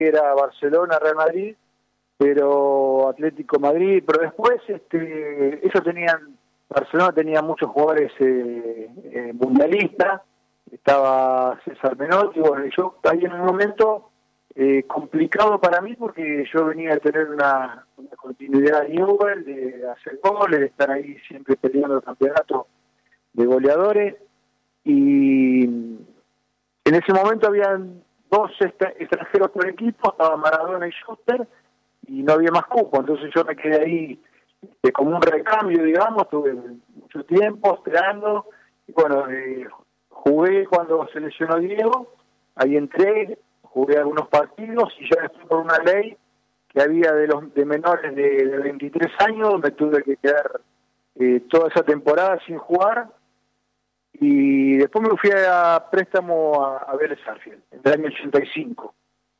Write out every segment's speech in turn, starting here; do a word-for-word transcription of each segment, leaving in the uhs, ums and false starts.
era Barcelona, Real Madrid, pero Atlético Madrid, pero después este, ellos tenían, Barcelona tenía muchos jugadores eh, eh, mundialistas, estaba César Menotti, bueno, yo ahí en un momento eh, complicado para mí porque yo venía a tener una, una continuidad de Newell, de hacer goles, de estar ahí siempre peleando el campeonato de goleadores, y en ese momento habían dos extranjeros por equipo, estaba Maradona y Schuster, y no había más cupo, entonces yo me quedé ahí eh, como un recambio, digamos, tuve mucho tiempo esperando, y bueno, eh, jugué cuando se lesionó Diego, ahí entré, jugué algunos partidos, y ya después por una ley que había de los de menores de, de veintitrés años, me tuve que quedar eh, toda esa temporada sin jugar, y después me fui a préstamo a, a Vélez Sarsfield, en el año ochenta y cinco.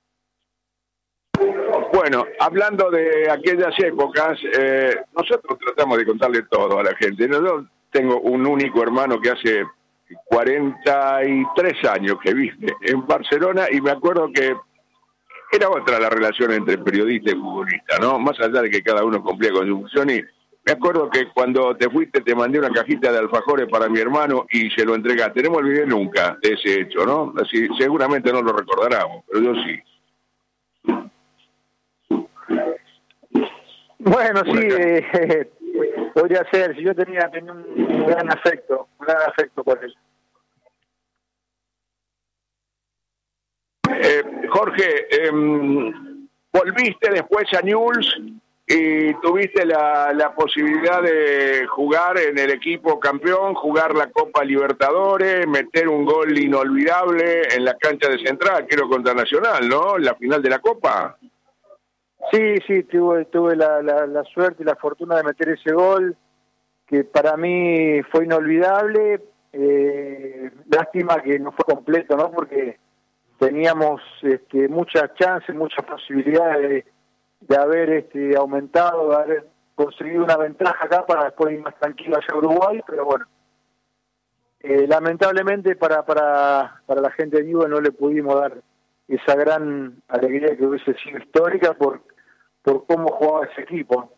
Bueno, hablando de aquellas épocas, eh, nosotros tratamos de contarle todo a la gente. Yo tengo un único hermano que hace cuarenta y tres años que vive en Barcelona, y me acuerdo que era otra la relación entre periodista y futbolista, ¿no? Más allá de que cada uno cumplía con su función, y me acuerdo que cuando te fuiste te mandé una cajita de alfajores para mi hermano y se lo entregaste. No me olvidé nunca de ese hecho, ¿no? Así, seguramente no lo recordaremos, pero yo sí. Bueno, sí, eh, podría ser. Si yo tenía, tenía un, un gran afecto, un gran afecto por él. Eh, Jorge, eh, volviste después a Newell's y tuviste la, la posibilidad de jugar en el equipo campeón, jugar la Copa Libertadores, meter un gol inolvidable en la cancha de Central, creo contra Nacional, ¿no? La final de la Copa. Sí, sí, tuve, tuve la, la, la suerte y la fortuna de meter ese gol, que para mí fue inolvidable. Eh, lástima que no fue completo, ¿no? Porque teníamos este, muchas chances, muchas posibilidades de, de haber este, aumentado, de haber conseguido una ventaja acá para después ir más tranquilo allá a Uruguay, pero bueno, eh, lamentablemente para, para, para la gente de Newell no le pudimos dar esa gran alegría que hubiese sido histórica por, por cómo jugaba ese equipo.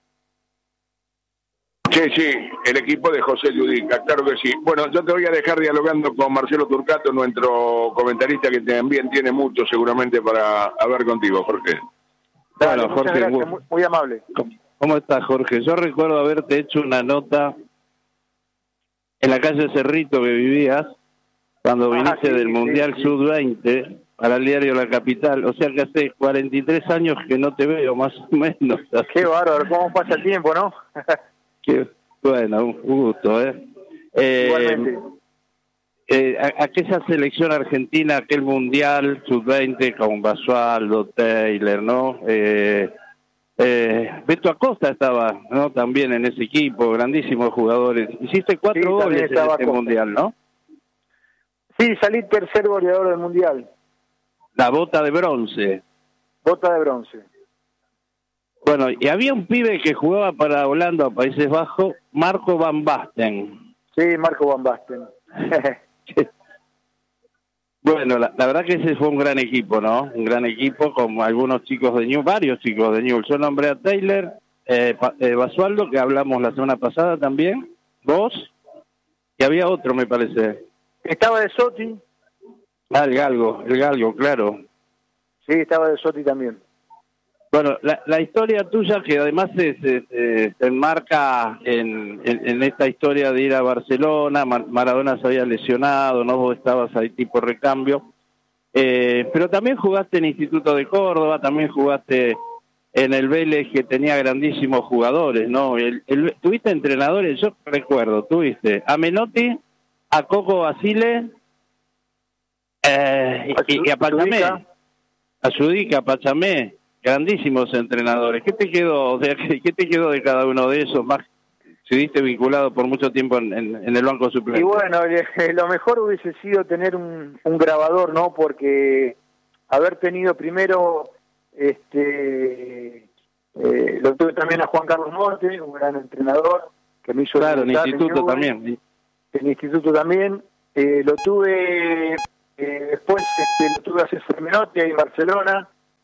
Sí, sí, el equipo de José Yudica, claro que sí. Bueno, yo te voy a dejar dialogando con Marcelo Turcato, nuestro comentarista, que también tiene mucho seguramente para hablar contigo, Jorge. Dale, bueno, Jorge, gracias, muy, muy amable. ¿Cómo estás, Jorge? Yo recuerdo haberte hecho una nota en la calle Cerrito que vivías, cuando viniste ah, sí, del Mundial sí, sub veinte para el diario La Capital, o sea que hace cuarenta y tres años que no te veo, más o menos. Qué bárbaro, cómo pasa el tiempo, ¿no? Qué, bueno, un gusto, ¿eh? eh Igualmente. Eh, aquella selección argentina, aquel Mundial sub veinte con Basualdo, Taylor, ¿no? Eh, eh, Beto Acosta estaba, ¿no? También en ese equipo, grandísimos jugadores. Hiciste cuatro sí, goles en este Mundial, ¿no? Sí, salí tercer goleador del Mundial. La bota de bronce. Bota de bronce. Bueno, y había un pibe que jugaba para Holanda, Países Bajos, Marco Van Basten. Sí, Marco Van Basten. Bueno, la, la verdad que ese fue un gran equipo, ¿no? Un gran equipo con algunos chicos de Newell's, varios chicos de Newell's. Yo nombré a Taylor, eh, eh, Basualdo, que hablamos la semana pasada también, vos, y había otro, me parece. Estaba de Sotti. Ah, el Galgo, el Galgo, claro. Sí, estaba de Sotti también. Bueno, la, la historia tuya, que además se, se, se, se enmarca en, en, en esta historia de ir a Barcelona, Mar, Maradona se había lesionado, no vos estabas ahí tipo recambio, eh, pero también jugaste en Instituto de Córdoba, también jugaste en el Vélez, que tenía grandísimos jugadores, ¿no? El, el, ¿Tuviste entrenadores? Yo recuerdo, tuviste a Menotti, a Coco Basile, eh, y, y a Pachamé, a Yudica, a Pachamé, grandísimos entrenadores. ¿Qué te quedó, o sea, ¿qué, qué te quedó de cada uno de esos? Más estuviste vinculado por mucho tiempo en, en, en el banco suplente. Y bueno, eh, lo mejor hubiese sido tener un, un grabador, ¿no? Porque haber tenido primero, este, eh, lo tuve también a Juan Carlos Monte, un gran entrenador que me hizo. Claro, en el instituto también. En el instituto también. Eh, lo tuve, eh, después este, lo tuve a César Menotti ahí en Barcelona,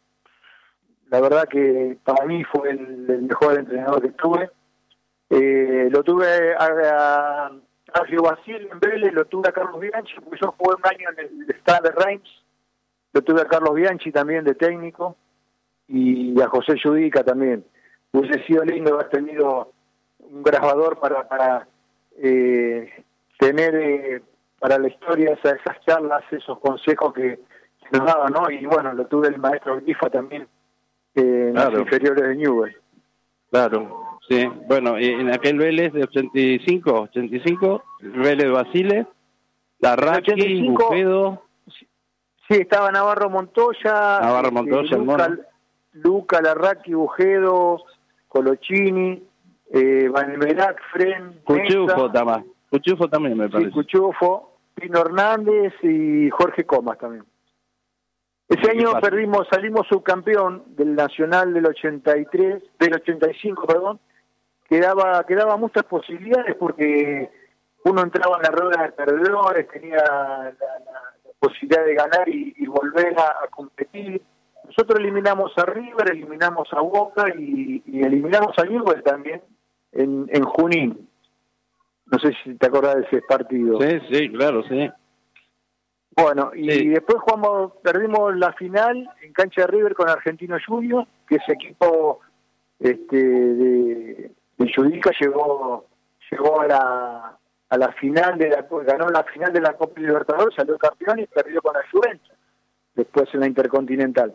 la verdad que para mí fue el, el mejor entrenador que tuve. Eh, lo tuve a, a, a Gio Basile en Vélez, lo tuve a Carlos Bianchi, porque yo jugué un año en el Stade de Reims, lo tuve a Carlos Bianchi también de técnico, y a José Yudica también. Hubiese sido lindo haber tenido un grabador para, para eh, tener eh, para la historia esas, esas charlas, esos consejos que, que nos daban, ¿no? Y bueno, lo tuve el maestro Grifa también, eh, en claro. Las inferiores de Newell. Claro, sí. Bueno, en aquel Vélez de ochenta y cinco, ochenta y cinco, Vélez Basile, Larraqui, Bujedo. Sí, estaba Navarro Montoya, Navarro Montoya, eh, Luca, Luca, Larraqui, Bujedo, Colochini, eh, Valmerac, Fren, Cuchufo también, Cuchufo también me parece. Sí, Cuchufo, Pino Hernández y Jorge Comas también. Ese año fácil. Perdimos, salimos subcampeón del Nacional del ochenta y tres, del ochenta y cinco, perdón, que daba, que daba muchas posibilidades porque uno entraba en la rueda de perdedores, tenía la, la, la posibilidad de ganar y, y volver a, a competir. Nosotros eliminamos a River, eliminamos a Boca y, y eliminamos a Newell's también en, en Junín. No sé si te acordás de ese partido. Sí, sí, claro, sí. Bueno, y sí. después jugamos, perdimos la final en cancha de River con Argentino Juniors, que ese equipo este, de, de Judica llegó, llegó a la a la final de la ganó la final de la Copa Libertadores, salió campeón y perdió con la Juventus después en la Intercontinental.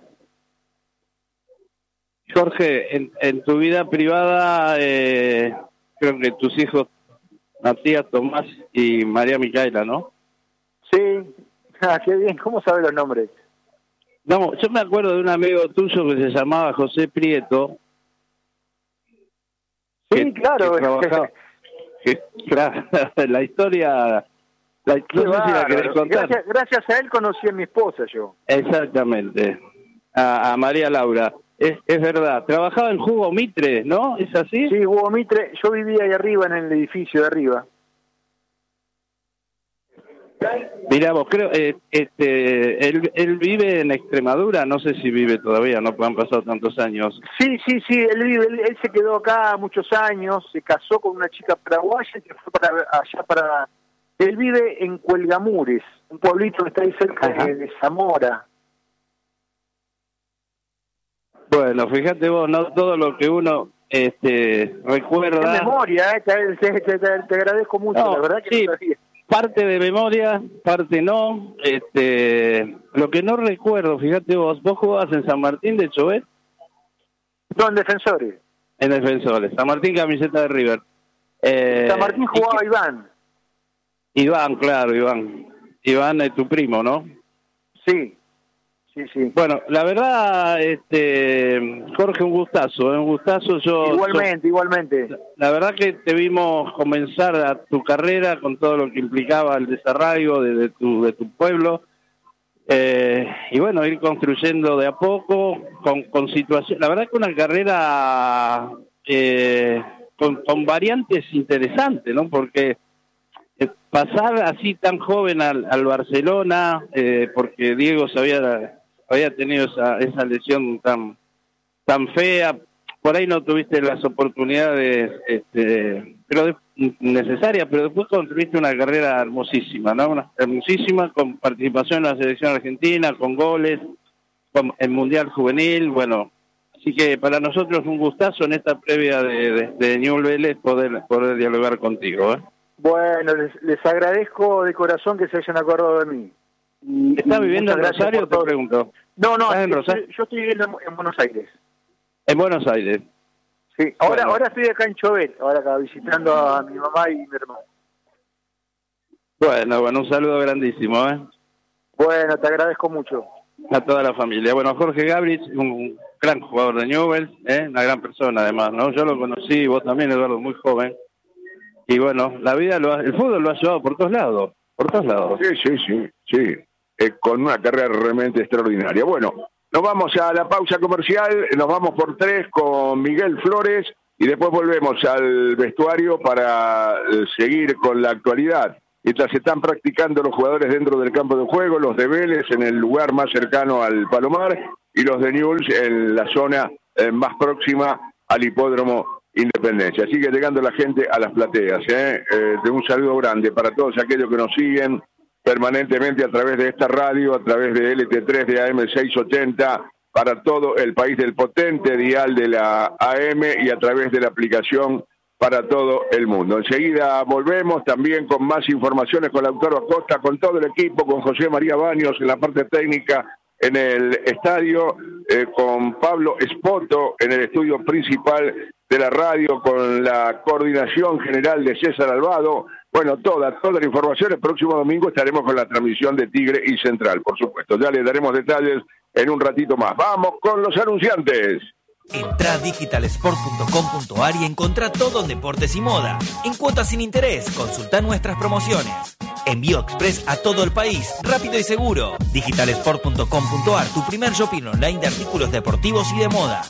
Jorge, en, en tu vida privada, eh, creo que tus hijos, Matías, Tomás y María Micaela, ¿no? Sí, ah, qué bien, ¿cómo sabes los nombres? No, yo me acuerdo de un amigo tuyo que se llamaba José Prieto. Sí, que, claro. Que trabajaba, que, la historia, la, no sé si la querés contar. Gracias, gracias a él conocí a mi esposa yo. Exactamente, a, a María Laura. Es, es verdad, trabajaba en Hugo Mitre, ¿no? ¿Es así? Sí, Hugo Mitre, yo vivía ahí arriba, en el edificio de arriba. Mirá vos, creo, eh, este, él, él vive en Extremadura, no sé si vive todavía, no han pasado tantos años. Sí, sí, sí, él vive, él, él se quedó acá muchos años, se casó con una chica paraguaya que fue para allá para... Él vive en Cuelgamures, un pueblito que está ahí cerca de, de Zamora. Bueno, fíjate vos, no todo lo que uno este recuerda... De memoria, eh, te, te, te, te agradezco mucho, no, la verdad que sí. no sabía. Parte de memoria, parte no. Este, lo que no recuerdo, fíjate vos, vos jugabas en San Martín de Chobet. No, en Defensores. En Defensores. San Martín, camiseta de River. Eh, San Martín jugaba Iván. Iván, claro, Iván. Iván es tu primo, ¿no? Sí, sí, sí. Bueno, la verdad, este, Jorge, un gustazo, ¿eh? un gustazo. Yo, igualmente, yo, igualmente. La verdad que te vimos comenzar a tu carrera con todo lo que implicaba el desarraigo de, de, tu, de tu pueblo. Eh, y bueno, ir construyendo de a poco, con, con situaciones. La verdad que una carrera eh, con, con variantes interesantes, ¿no? Porque eh, pasar así tan joven al, al Barcelona, eh, porque Diego se había... había tenido esa, esa lesión tan tan fea, por ahí no tuviste las oportunidades este, pero de, necesarias, pero después construiste una carrera hermosísima, ¿no? Una, hermosísima, con participación en la selección argentina, con goles, con el Mundial Juvenil, bueno, así que para nosotros un gustazo en esta previa de, de, de Newell's Vélez poder, poder dialogar contigo, ¿eh? Bueno, les, les agradezco de corazón que se hayan acordado de mí. Y, ¿Estás viviendo en Rosario, te pregunto? No, no, en yo, yo estoy viviendo en, en Buenos Aires. En Buenos Aires. Sí, ahora bueno. ahora estoy acá en Chobet, ahora acá visitando a mi mamá y mi hermano. Bueno, bueno, un saludo grandísimo, ¿eh? Bueno, te agradezco mucho. A toda la familia. Bueno, Jorge Gabrich, un gran jugador de Newell's, ¿eh? Una gran persona además, ¿no? Yo lo conocí, vos también, Eduardo, muy joven. Y bueno, la vida, lo ha, el fútbol lo ha llevado por todos lados, por todos lados. Sí, sí, sí, sí. Eh, con una carrera realmente extraordinaria. Bueno, nos vamos a la pausa comercial, nos vamos por tres con Miguel Flores y después volvemos al vestuario para eh, seguir con la actualidad. Mientras se están practicando los jugadores dentro del campo de juego, los de Vélez en el lugar más cercano al Palomar, y y los de Newell's en la zona eh, más próxima al hipódromo Independencia. Sigue llegando la gente a las plateas. ¿eh? Eh, de un saludo grande para todos aquellos que nos siguen permanentemente a través de esta radio, a través de L T tres de A M seiscientos ochenta, para todo el país del potente dial de la A M y a través de la aplicación para todo el mundo. Enseguida volvemos también con más informaciones con Lautaro Acosta, con todo el equipo, con José María Baños en la parte técnica en el estadio, eh, con Pablo Espoto en el estudio principal de la radio, con la coordinación general de César Alvado. Bueno, toda, toda la información. El próximo domingo estaremos con la transmisión de Tigre y Central, por supuesto. Ya les daremos detalles en un ratito más. ¡Vamos con los anunciantes! Entrá a digital sport punto com punto a r y encontrá todo en deportes y moda. En cuotas sin interés, consultá nuestras promociones. Envío express a todo el país, rápido y seguro. digital sport punto com punto a r, tu primer shopping online de artículos deportivos y de moda.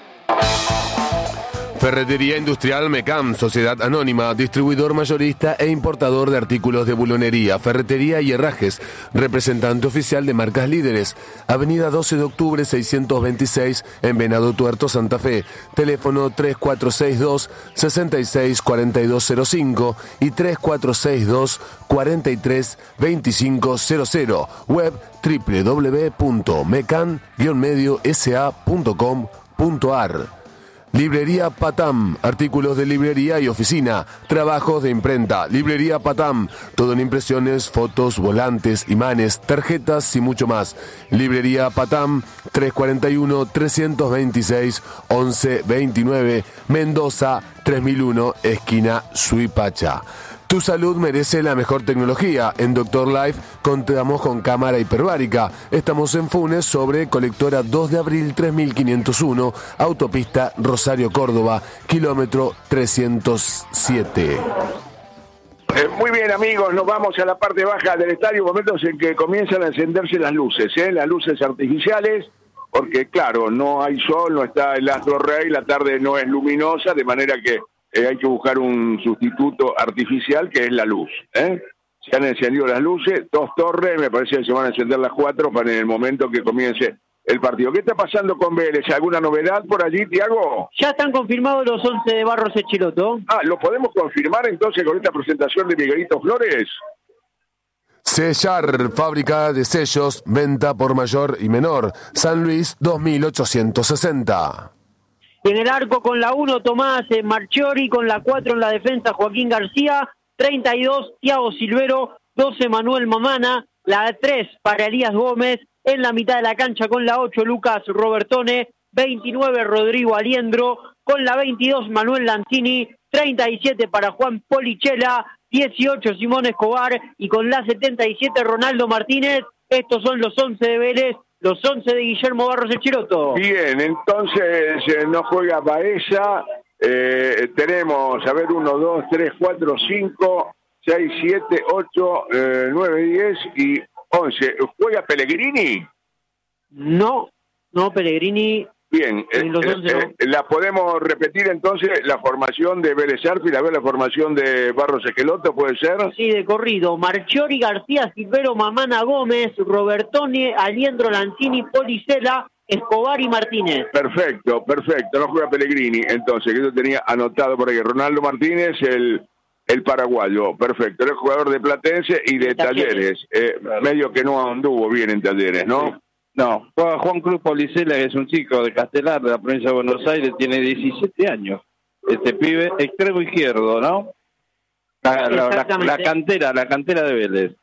Ferretería Industrial Mecam, Sociedad Anónima, distribuidor mayorista e importador de artículos de bulonería, ferretería y herrajes, representante oficial de marcas líderes. Avenida doce de octubre seiscientos veintiséis en Venado Tuerto, Santa Fe. Teléfono tres cuatro seis dos, seis seis cuatro dos cero cinco y tres cuatro seis dos, cuatro tres dos cinco cero cero. Web doble u doble u doble u punto mecan guion medio s a punto com punto a r. Librería Patam, artículos de librería y oficina, trabajos de imprenta. Librería Patam, todo en impresiones, fotos, volantes, imanes, tarjetas y mucho más. Librería Patam, tres cuarenta y uno, trescientos veintiséis, once veintinueve, Mendoza, tres mil uno, esquina Suipacha. Tu salud merece la mejor tecnología. En Doctor Life contamos con cámara hiperbárica. Estamos en Funes sobre Colectora dos de abril tres mil quinientos uno, autopista Rosario Córdoba, kilómetro trescientos siete. Eh, muy bien, amigos, nos vamos a la parte baja del estadio, momentos en que comienzan a encenderse las luces, ¿eh? las luces artificiales, porque claro, no hay sol, no está el astro rey, la tarde no es luminosa, de manera que Eh, hay que buscar un sustituto artificial que es la luz. ¿eh? Se han encendido las luces, dos torres, me parece que se van a encender las cuatro para en el momento que comience el partido. ¿Qué está pasando con Vélez? ¿Alguna novedad por allí, Tiago? Ya están confirmados los once de Barros Echiloto. Ah, ¿lo podemos confirmar entonces con esta presentación de Miguelito Flores? Sellar, fábrica de sellos, venta por mayor y menor. San Luis dos mil ochocientos sesenta. En el arco con la uno Tomás eh, Marchiori, con la cuatro en la defensa Joaquín García, treinta y dos Thiago Silvero, doce Manuel Mamana, la tres para Elías Gómez, en la mitad de la cancha con la ocho Lucas Robertone, veintinueve Rodrigo Aliendro, con la veintidós Manuel Lanzini, treinta y siete para Juan Polichela, dieciocho Simón Escobar y con la setenta y siete Ronaldo Martínez. Estos son los once de Vélez, los once de Guillermo Barros Echiroto. Bien, entonces eh, no juega Baeza, eh, tenemos, a ver, uno, dos, tres, cuatro, cinco, seis, siete, ocho, nueve, diez y once. ¿Juega Pellegrini? No, no, Pellegrini. Bien, eh, los once, eh, eh, la podemos repetir entonces, la formación de Vélez Arfield, a ver la formación de Barros Esqueloto, ¿puede ser? Sí, de corrido. Marchiori, García, Silvero, Mamana, Gómez, Robertone, Aliendro, Lanzini, Policela, Escobar y Martínez. Perfecto, perfecto, no juega Pellegrini, entonces, que yo tenía anotado por ahí. Ronaldo Martínez, el, el paraguayo, perfecto, era jugador de Platense y de, de Talleres, Talleres. Eh, claro. Medio que no anduvo bien en Talleres, ¿no? Sí. No, juega Juan Cruz Policela, que es un chico de Castelar, de la provincia de Buenos Aires, tiene diecisiete años. Este pibe, extremo izquierdo, ¿no? La, la, la, la cantera, la cantera de Vélez.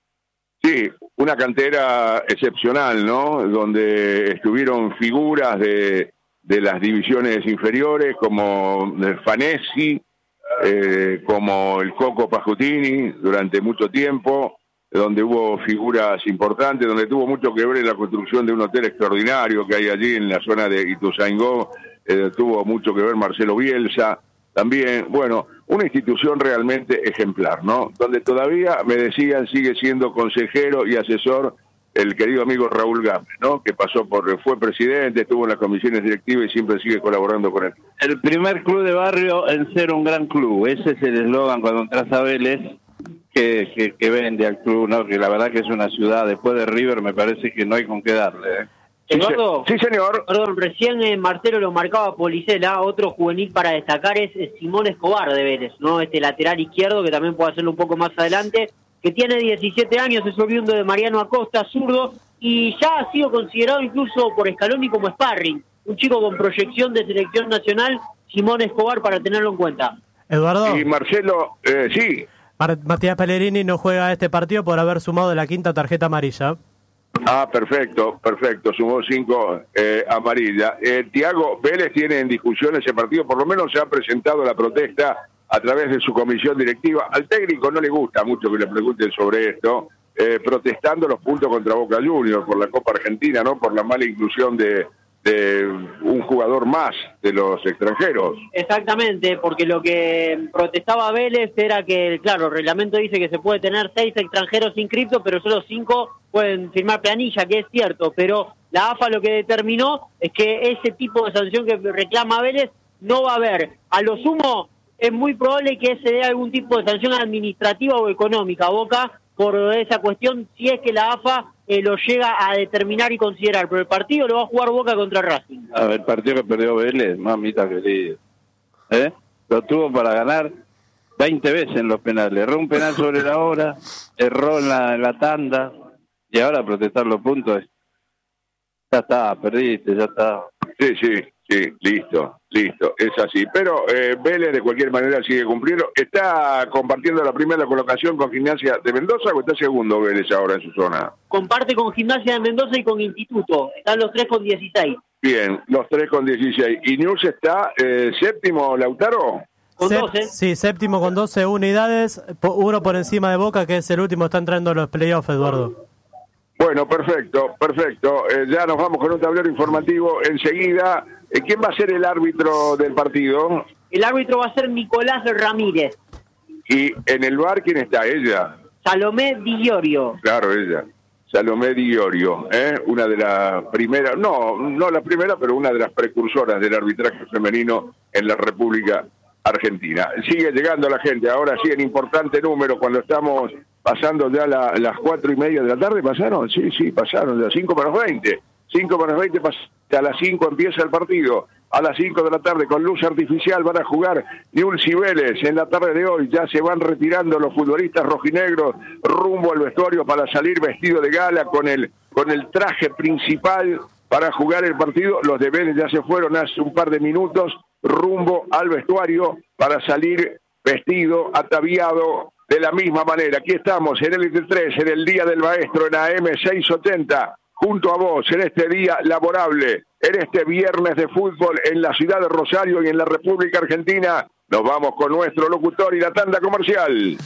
Sí, una cantera excepcional, ¿no? Donde estuvieron figuras de, de las divisiones inferiores, como Fanesi, eh, como el Coco Pajutini, durante mucho tiempo, donde hubo figuras importantes, donde tuvo mucho que ver en la construcción de un hotel extraordinario que hay allí en la zona de Ituzaingó, eh, tuvo mucho que ver Marcelo Bielsa, también, bueno, una institución realmente ejemplar, ¿no? Donde todavía, me decían, sigue siendo consejero y asesor el querido amigo Raúl Gámez, ¿no? Que pasó por, fue presidente, estuvo en las comisiones directivas y siempre sigue colaborando con él. El primer club de barrio en ser un gran club, ese es el eslogan cuando entras a Vélez, Que, que, que vende al club, ¿no? Que la verdad que es una ciudad, después de River me parece que no hay con qué darle. ¿eh? Eduardo, sí, señor. Perdón, recién eh, Marcelo lo marcaba Policela, otro juvenil para destacar es eh, Simón Escobar de Vélez, ¿no? Este lateral izquierdo que también puede hacerlo un poco más adelante, que tiene diecisiete años, es oriundo de Mariano Acosta, zurdo, y ya ha sido considerado incluso por Scaloni como sparring, un chico con proyección de selección nacional, Simón Escobar, para tenerlo en cuenta. Eduardo. Y Marcelo, eh, sí. Matías Pellegrini no juega este partido por haber sumado la quinta tarjeta amarilla. Ah, perfecto, perfecto, sumó cinco eh, amarillas. Eh, Tiago, Vélez tiene en discusión ese partido, por lo menos se ha presentado la protesta a través de su comisión directiva. Al técnico no le gusta mucho que le pregunten sobre esto, eh, protestando los puntos contra Boca Juniors por la Copa Argentina, ¿no? Por la mala inclusión de, de un jugador más de los extranjeros. Exactamente, porque lo que protestaba Vélez era que, claro, el reglamento dice que se puede tener seis extranjeros inscritos, pero solo cinco pueden firmar planilla, que es cierto, pero la A F A lo que determinó es que ese tipo de sanción que reclama Vélez no va a haber. A lo sumo, es muy probable que se dé algún tipo de sanción administrativa o económica a Boca por esa cuestión, si es que la A F A eh, lo llega a determinar y considerar, pero el partido lo va a jugar Boca contra Racing. A ver, el partido que perdió Vélez, mamita querida, ¿eh? Lo tuvo para ganar veinte veces en los penales, erró un penal sobre la hora, erró en la, en la tanda, y ahora protestar los puntos, ya está, perdiste, ya está. Sí, sí, sí, listo, listo, es así. Pero eh, Vélez de cualquier manera sigue cumpliendo. ¿Está compartiendo la primera colocación con Gimnasia de Mendoza o está segundo Vélez ahora en su zona? Comparte con Gimnasia de Mendoza y con Instituto, están los tres con dieciséis. Bien, los tres con dieciséis. ¿Y News está eh, séptimo, Lautaro? Con Sep- doce. Sí, séptimo con doce unidades, po- uno por encima de Boca, que es el último, está entrando a los playoffs, Eduardo. Bueno, perfecto, perfecto. Eh, ya nos vamos con un tablero informativo enseguida. Eh, ¿Quién va a ser el árbitro del partido? El árbitro va a ser Nicolás Ramírez. Y en el bar, ¿quién está? Ella. Salomé Di Iorio. Claro, ella. Salomé Di Iorio, ¿eh? Una de las primeras, no, no la primera, pero una de las precursoras del arbitraje femenino en la República Argentina. Sigue llegando la gente, ahora sí en importante número, cuando estamos pasando ya la, las cuatro y media de la tarde, ¿pasaron? Sí, sí, pasaron, ya cinco menos veinte. Cinco menos veinte, a las cinco empieza el partido. A las cinco de la tarde, con luz artificial, van a jugar Newell's y Vélez. En la tarde de hoy ya se van retirando los futbolistas rojinegros rumbo al vestuario para salir vestido de gala con el, con el traje principal para jugar el partido. Los de Vélez ya se fueron hace un par de minutos rumbo al vestuario para salir vestido, ataviado de la misma manera. Aquí estamos en el tres, en el Día del Maestro, en A M seiscientos ochenta, junto a vos, en este día laborable, en este viernes de fútbol en la ciudad de Rosario y en la República Argentina. Nos vamos con nuestro locutor y la tanda comercial.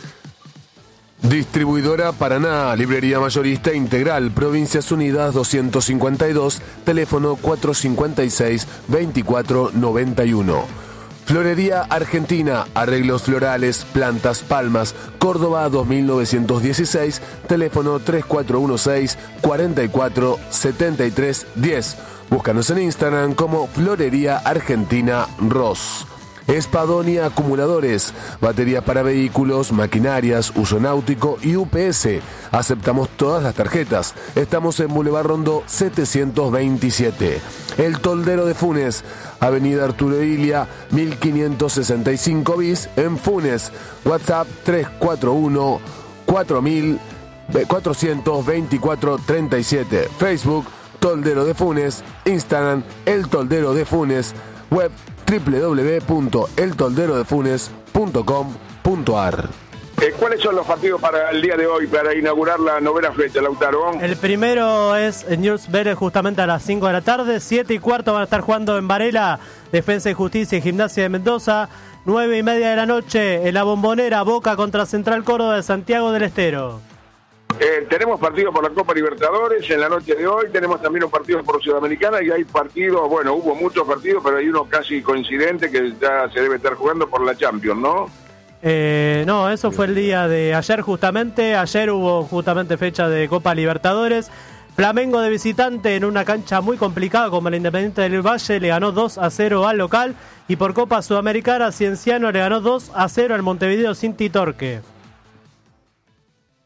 Distribuidora Paraná, librería mayorista integral, Provincias Unidas doscientos cincuenta y dos, teléfono cuatrocientos cincuenta y seis, veinticuatro noventa y uno. Florería Argentina, arreglos florales, plantas, palmas, Córdoba dos mil novecientos dieciséis, teléfono tres cuatro uno seis, cuarenta y cuatro setenta y tres diez. Búscanos en Instagram como Florería Argentina Ross. Espadonia Acumuladores, baterías para vehículos, maquinarias, uso náutico y U P S. Aceptamos todas las tarjetas. Estamos en Boulevard Rondó setecientos veintisiete. El Toldero de Funes, Avenida Arturo Ilia, mil quinientos sesenta y cinco bis, en Funes. WhatsApp tres cuatro uno, cuatro mil, cuatrocientos veinticuatro treinta y siete. Facebook, Toldero de Funes. Instagram, El Toldero de Funes. Web, doble u doble u doble u punto el toldero de funes punto com punto a r. Eh, ¿Cuáles son los partidos para el día de hoy, para inaugurar la novena fecha, Lautaro? El primero es Newell's Vélez justamente a las cinco de la tarde, siete y cuarto van a estar jugando en Varela, Defensa y Justicia y Gimnasia de Mendoza, nueve y media de la noche en la Bombonera, Boca contra Central Córdoba de Santiago del Estero. Eh, tenemos partido por la Copa Libertadores en la noche de hoy, tenemos también un partido por Sudamericana y hay partidos, bueno, hubo muchos partidos, pero hay uno casi coincidente que ya se debe estar jugando por la Champions, ¿no? Eh, no, eso fue el día de ayer justamente, ayer hubo justamente fecha de Copa Libertadores. Flamengo de visitante en una cancha muy complicada como el Independiente del Valle le ganó dos a cero al local, y por Copa Sudamericana Cienciano le ganó dos a cero al Montevideo Cinti Torque.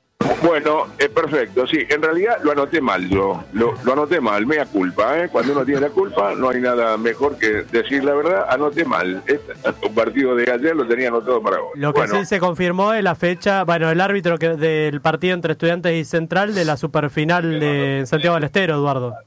Bueno, eh, perfecto, sí, en realidad lo anoté mal yo, lo, lo anoté mal, mea culpa, ¿eh? Cuando uno tiene la culpa no hay nada mejor que decir la verdad, anoté mal, este, un partido de ayer lo tenía anotado para hoy. Lo que bueno. sí se confirmó es la fecha, bueno, el árbitro que del partido entre Estudiantes y Central de la superfinal de Santiago del Estero, Eduardo.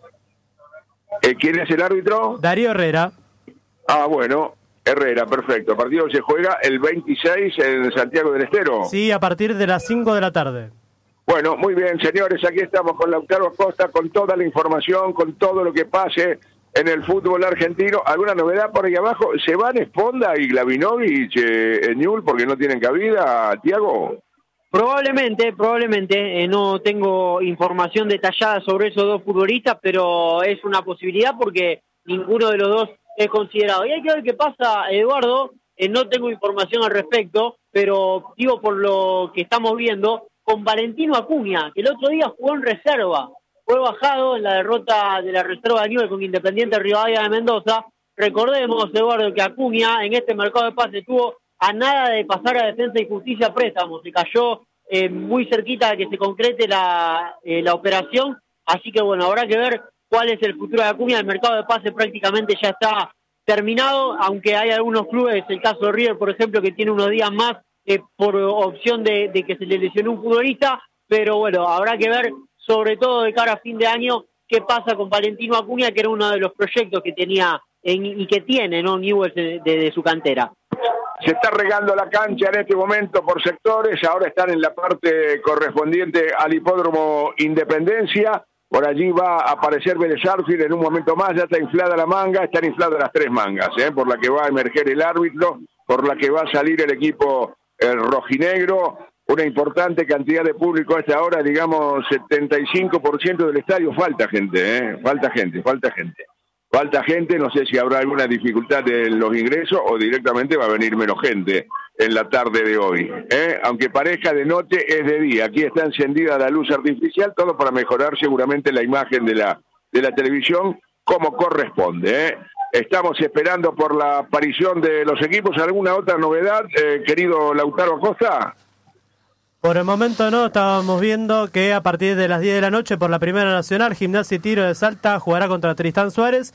Eh, ¿Quién es el árbitro? Darío Herrera. Ah, bueno, Herrera, perfecto, el partido se juega el veintiséis en Santiago del Estero. Sí, a partir de las cinco de la tarde. Bueno, muy bien, señores, aquí estamos con Lautaro Acosta, con toda la información, con todo lo que pase en el fútbol argentino. ¿Alguna novedad por ahí abajo? ¿Se van Esponda y Glavinovich eh, en Newell's porque no tienen cabida, Tiago? Probablemente, probablemente, eh, no tengo información detallada sobre esos dos futbolistas, pero es una posibilidad porque ninguno de los dos es considerado. Y hay que ver qué pasa, Eduardo, eh, no tengo información al respecto, pero digo por lo que estamos viendo, con Valentino Acuña, que el otro día jugó en reserva, fue bajado en la derrota de la reserva de Newell's con Independiente Rivadavia de Mendoza. Recordemos, Eduardo, que Acuña en este mercado de pases estuvo a nada de pasar a Defensa y Justicia a préstamo, se cayó eh, muy cerquita de que se concrete la, eh, la operación, así que bueno, habrá que ver cuál es el futuro de Acuña. El mercado de pases prácticamente ya está terminado, aunque hay algunos clubes, el caso de River, por ejemplo, que tiene unos días más Eh, por opción de, de que se le lesionó un futbolista, pero bueno, habrá que ver, sobre todo de cara a fin de año, qué pasa con Valentino Acuña, que era uno de los proyectos que tenía en, y que tiene, ¿no?, Newell's de, de, de su cantera. Se está regando la cancha en este momento por sectores, ahora están en la parte correspondiente al hipódromo Independencia, por allí va a aparecer Vélez Sarsfield en un momento más, ya está inflada la manga, están infladas las tres mangas, ¿eh? Por la que va a emerger el árbitro, por la que va a salir el equipo el rojinegro, una importante cantidad de público a esta hora, digamos setenta y cinco por ciento del estadio, falta gente, ¿eh? falta gente, falta gente, falta gente, no sé si habrá alguna dificultad en los ingresos o directamente va a venir menos gente en la tarde de hoy, ¿eh? Aunque parezca de noche, es de día, aquí está encendida la luz artificial, todo para mejorar seguramente la imagen de la, de la televisión como corresponde, ¿eh? Estamos esperando por la aparición de los equipos. ¿Alguna otra novedad, eh, querido Lautaro Acosta? Por el momento no, estábamos viendo que a partir de las diez de la noche por la Primera Nacional, Gimnasia y Tiro de Salta jugará contra Tristán Suárez.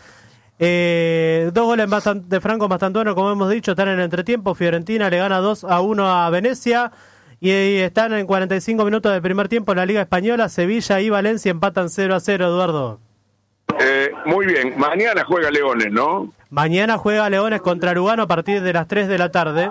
Eh, dos goles de Franco Mastantuono, como hemos dicho, están en el entretiempo. Fiorentina le gana dos a uno a Venecia y, y están en cuarenta y cinco minutos del primer tiempo en la Liga Española. Sevilla y Valencia empatan cero a cero, Eduardo. Eh, muy bien, mañana juega Leones, ¿no? Mañana juega Leones contra Lugano a partir de las tres de la tarde.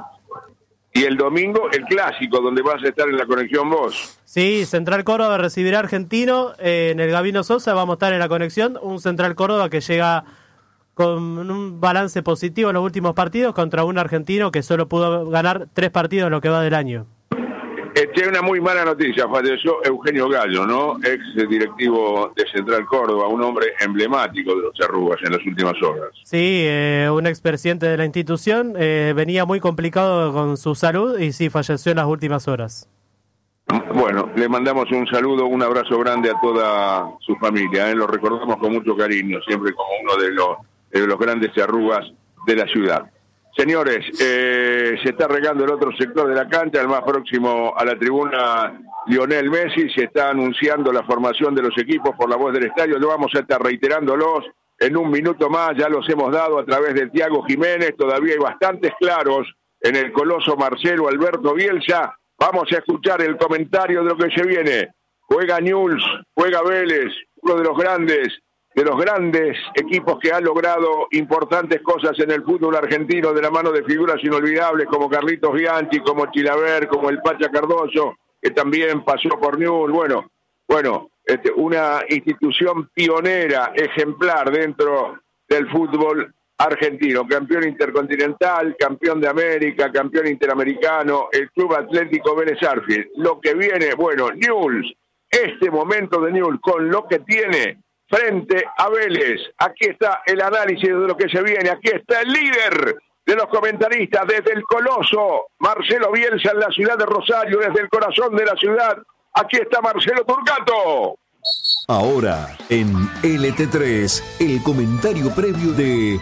Y el domingo el clásico, donde vas a estar en la conexión vos. Sí, Central Córdoba recibirá a Argentino eh, en el Gabino Sosa, vamos a estar en la conexión. Un Central Córdoba que llega con un balance positivo en los últimos partidos contra un argentino que solo pudo ganar tres partidos en lo que va del año. Este, una muy mala noticia, falleció Eugenio Gallo, ¿no? Ex directivo de Central Córdoba, un hombre emblemático de los Charrúas en las últimas horas. Sí, eh, un expresidente de la institución, eh, venía muy complicado con su salud y sí, falleció en las últimas horas. Bueno, le mandamos un saludo, un abrazo grande a toda su familia, ¿eh? Lo recordamos con mucho cariño, siempre como uno de los, de los grandes Charrúas de la ciudad. Señores, eh, se está regando el otro sector de la cancha, el más próximo a la tribuna Lionel Messi. Se está anunciando la formación de los equipos por la voz del estadio. Lo vamos a estar reiterándolos en un minuto más. Ya los hemos dado a través de Tiago Jiménez. Todavía hay bastantes claros en el coloso Marcelo Alberto Bielsa. Vamos a escuchar el comentario de lo que se viene. Juega Newell's, juega Vélez, uno de los grandes. de los grandes equipos que han logrado importantes cosas en el fútbol argentino de la mano de figuras inolvidables como Carlitos Bianchi, como Chilaver, como el Pacha Cardoso, que también pasó por Newell's. Bueno, bueno, este, una institución pionera, ejemplar dentro del fútbol argentino, campeón intercontinental, campeón de América, campeón interamericano, el Club Atlético Vélez Sarsfield. Lo que viene, bueno, Newell's, este momento de Newell's con lo que tiene frente a Vélez. Aquí está el análisis de lo que se viene. Aquí está el líder de los comentaristas desde el Coloso, Marcelo Bielsa, en la ciudad de Rosario, desde el corazón de la ciudad. Aquí está Marcelo Turcato. Ahora, en L T tres, el comentario previo de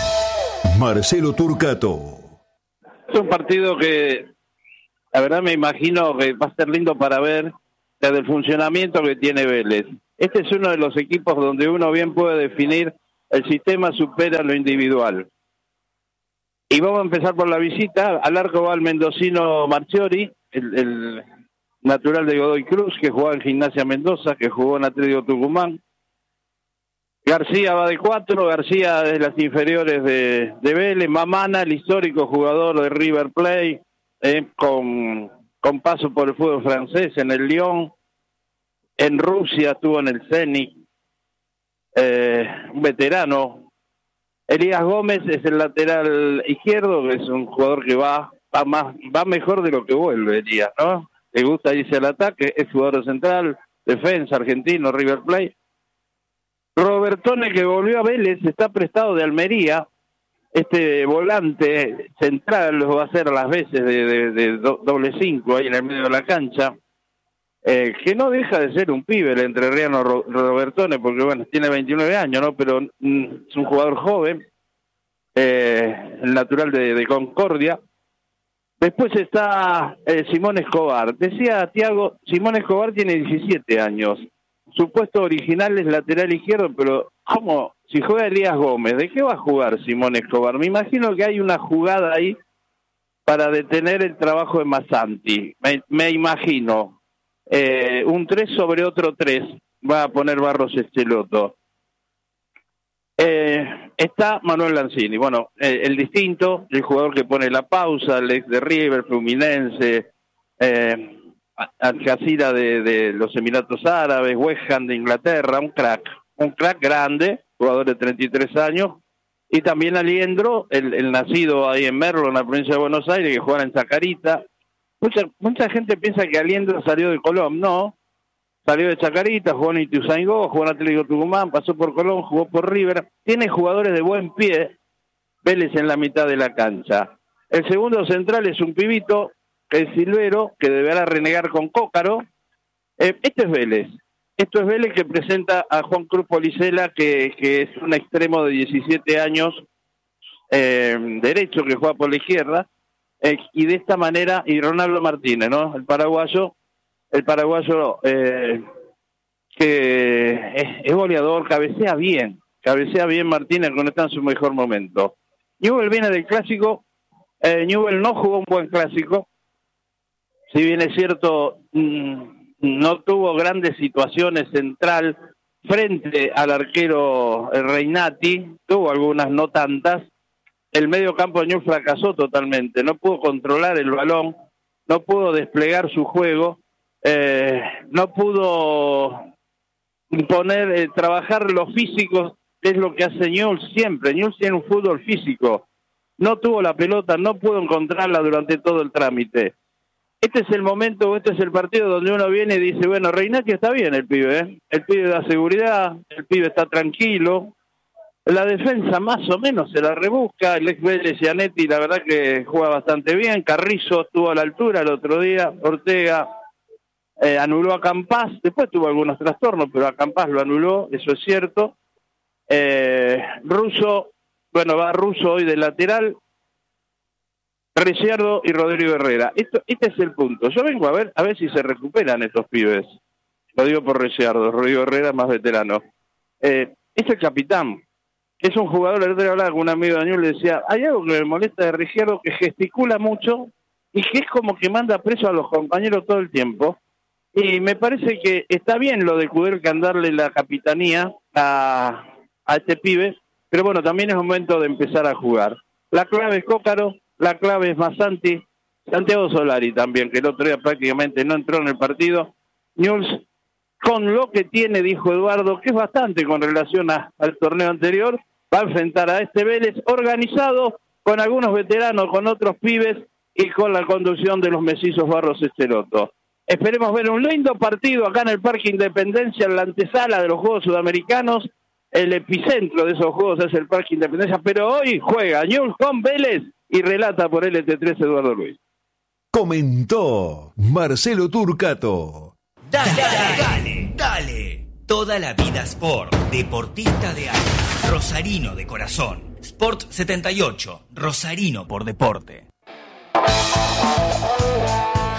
Marcelo Turcato. Es un partido que, la verdad, me imagino que va a ser lindo para ver. desde el funcionamiento que tiene Vélez. Este es uno de los equipos donde uno bien puede definir el sistema supera lo individual. Y vamos a empezar por la visita. Al arco va el mendocino Marchiori, el, el natural de Godoy Cruz, que jugaba en Gimnasia Mendoza, que jugó en Atlético Tucumán. García va de cuatro, García de las inferiores de, de Vélez. Mamana, el histórico jugador de River Plate, eh, con, con paso por el fútbol francés en el Lyon. En Rusia estuvo en el Zenit, eh, un veterano. Elías Gómez es el lateral izquierdo, que es un jugador que va, va más, va mejor de lo que vuelve, Elías, ¿no? Le gusta irse al ataque, es jugador central, defensa, argentino, River Plate. Robertone, que volvió a Vélez, está prestado de Almería. Este volante central lo va a hacer a las veces de, de, de doble cinco ahí en el medio de la cancha. Eh, que no deja de ser un pibe el entrerriano Ro- Robertone, porque bueno, tiene veintinueve años, ¿no? Pero mm, es un jugador joven, eh, el natural de, de Concordia. Después está eh, Simón Escobar. Decía Tiago, Simón Escobar tiene diecisiete años. Su puesto original es lateral izquierdo, pero ¿cómo? Si juega Elías Gómez, ¿de qué va a jugar Simón Escobar? Me imagino que hay una jugada ahí para detener el trabajo de Massanti. Me, me imagino. Eh, un tres sobre otro tres va a poner Barros Esqueloto. Eh, está Manuel Lanzini, bueno, eh, el distinto, el jugador que pone la pausa, el ex de River, Fluminense, eh, Al-Jazeera de, de los Emiratos Árabes, West Ham de Inglaterra, un crack, un crack grande, jugador de treinta y tres años, y también Aliendro, el, el nacido ahí en Merlo, en la provincia de Buenos Aires, que juega en Chacarita. Mucha, mucha gente piensa que Aliendro salió de Colón, no, salió de Chacarita, jugó en Ituzaingó, jugó en Atlético Tucumán, pasó por Colón, jugó por River, tiene jugadores de buen pie, Vélez en la mitad de la cancha. El segundo central es un pibito, que es Silvero, que deberá renegar con Cócaro. Eh, este es Vélez, esto es Vélez que presenta a Juan Cruz Policela, que, que es un extremo de diecisiete años, eh, derecho, que juega por la izquierda. Eh, y de esta manera, y Ronaldo Martínez, ¿no? El paraguayo, el paraguayo eh, que es, es goleador, cabecea bien, cabecea bien Martínez cuando está en su mejor momento. Newell viene del clásico, eh, Newell no jugó un buen clásico, si bien es cierto, mmm, no tuvo grandes situaciones central frente al arquero Reinati, tuvo algunas, no tantas. El medio campo de Newell fracasó totalmente, no pudo controlar el balón, no pudo desplegar su juego, eh, no pudo poner, eh, trabajar los físicos, es lo que hace Newell siempre. Newell tiene un fútbol físico, no tuvo la pelota, no pudo encontrarla durante todo el trámite. Este es el momento, este es el partido donde uno viene y dice, bueno, Reinati está bien el pibe, ¿eh? El pibe da seguridad, el pibe está tranquilo. La defensa más o menos se la rebusca, el ex Vélez Gianetti la verdad que juega bastante bien, Carrizo estuvo a la altura el otro día, Ortega eh, anuló a Campás, después tuvo algunos trastornos, pero a Campás lo anuló, eso es cierto. Eh, Russo, bueno, va Russo hoy de lateral, Ricciardo y Rodrigo Herrera. Esto, este es el punto, yo vengo a ver a ver si se recuperan estos pibes, lo digo por Ricciardo, Rodrigo Herrera más veterano. Eh, es el capitán. Es un jugador, el otro día hablaba con un amigo de Daniel, le decía, hay algo que me molesta de Ricciardo, que gesticula mucho y que es como que manda preso a los compañeros todo el tiempo. Y me parece que está bien lo de Kudelka darle la capitanía a, a este pibe, pero bueno, también es momento de empezar a jugar. La clave es Cócaro, la clave es Massanti, Santiago Solari también, que el otro día prácticamente no entró en el partido. Newell's, con lo que tiene, dijo Eduardo, que es bastante con relación a, al torneo anterior, va a enfrentar a este Vélez organizado, con algunos veteranos, con otros pibes, y con la conducción de los mellizos Barros Esqueloto. Esperemos ver un lindo partido acá en el Parque Independencia, en la antesala de los Juegos Sudamericanos. El epicentro de esos juegos es el Parque Independencia, pero hoy juega Newell's con Vélez y relata por L T tres Eduardo Luis. Comentó Marcelo Turcato. Dale, dale, dale, dale. Toda la vida Sport. Deportista de alma. Rosarino de corazón. Sport setenta y ocho. Rosarino por deporte.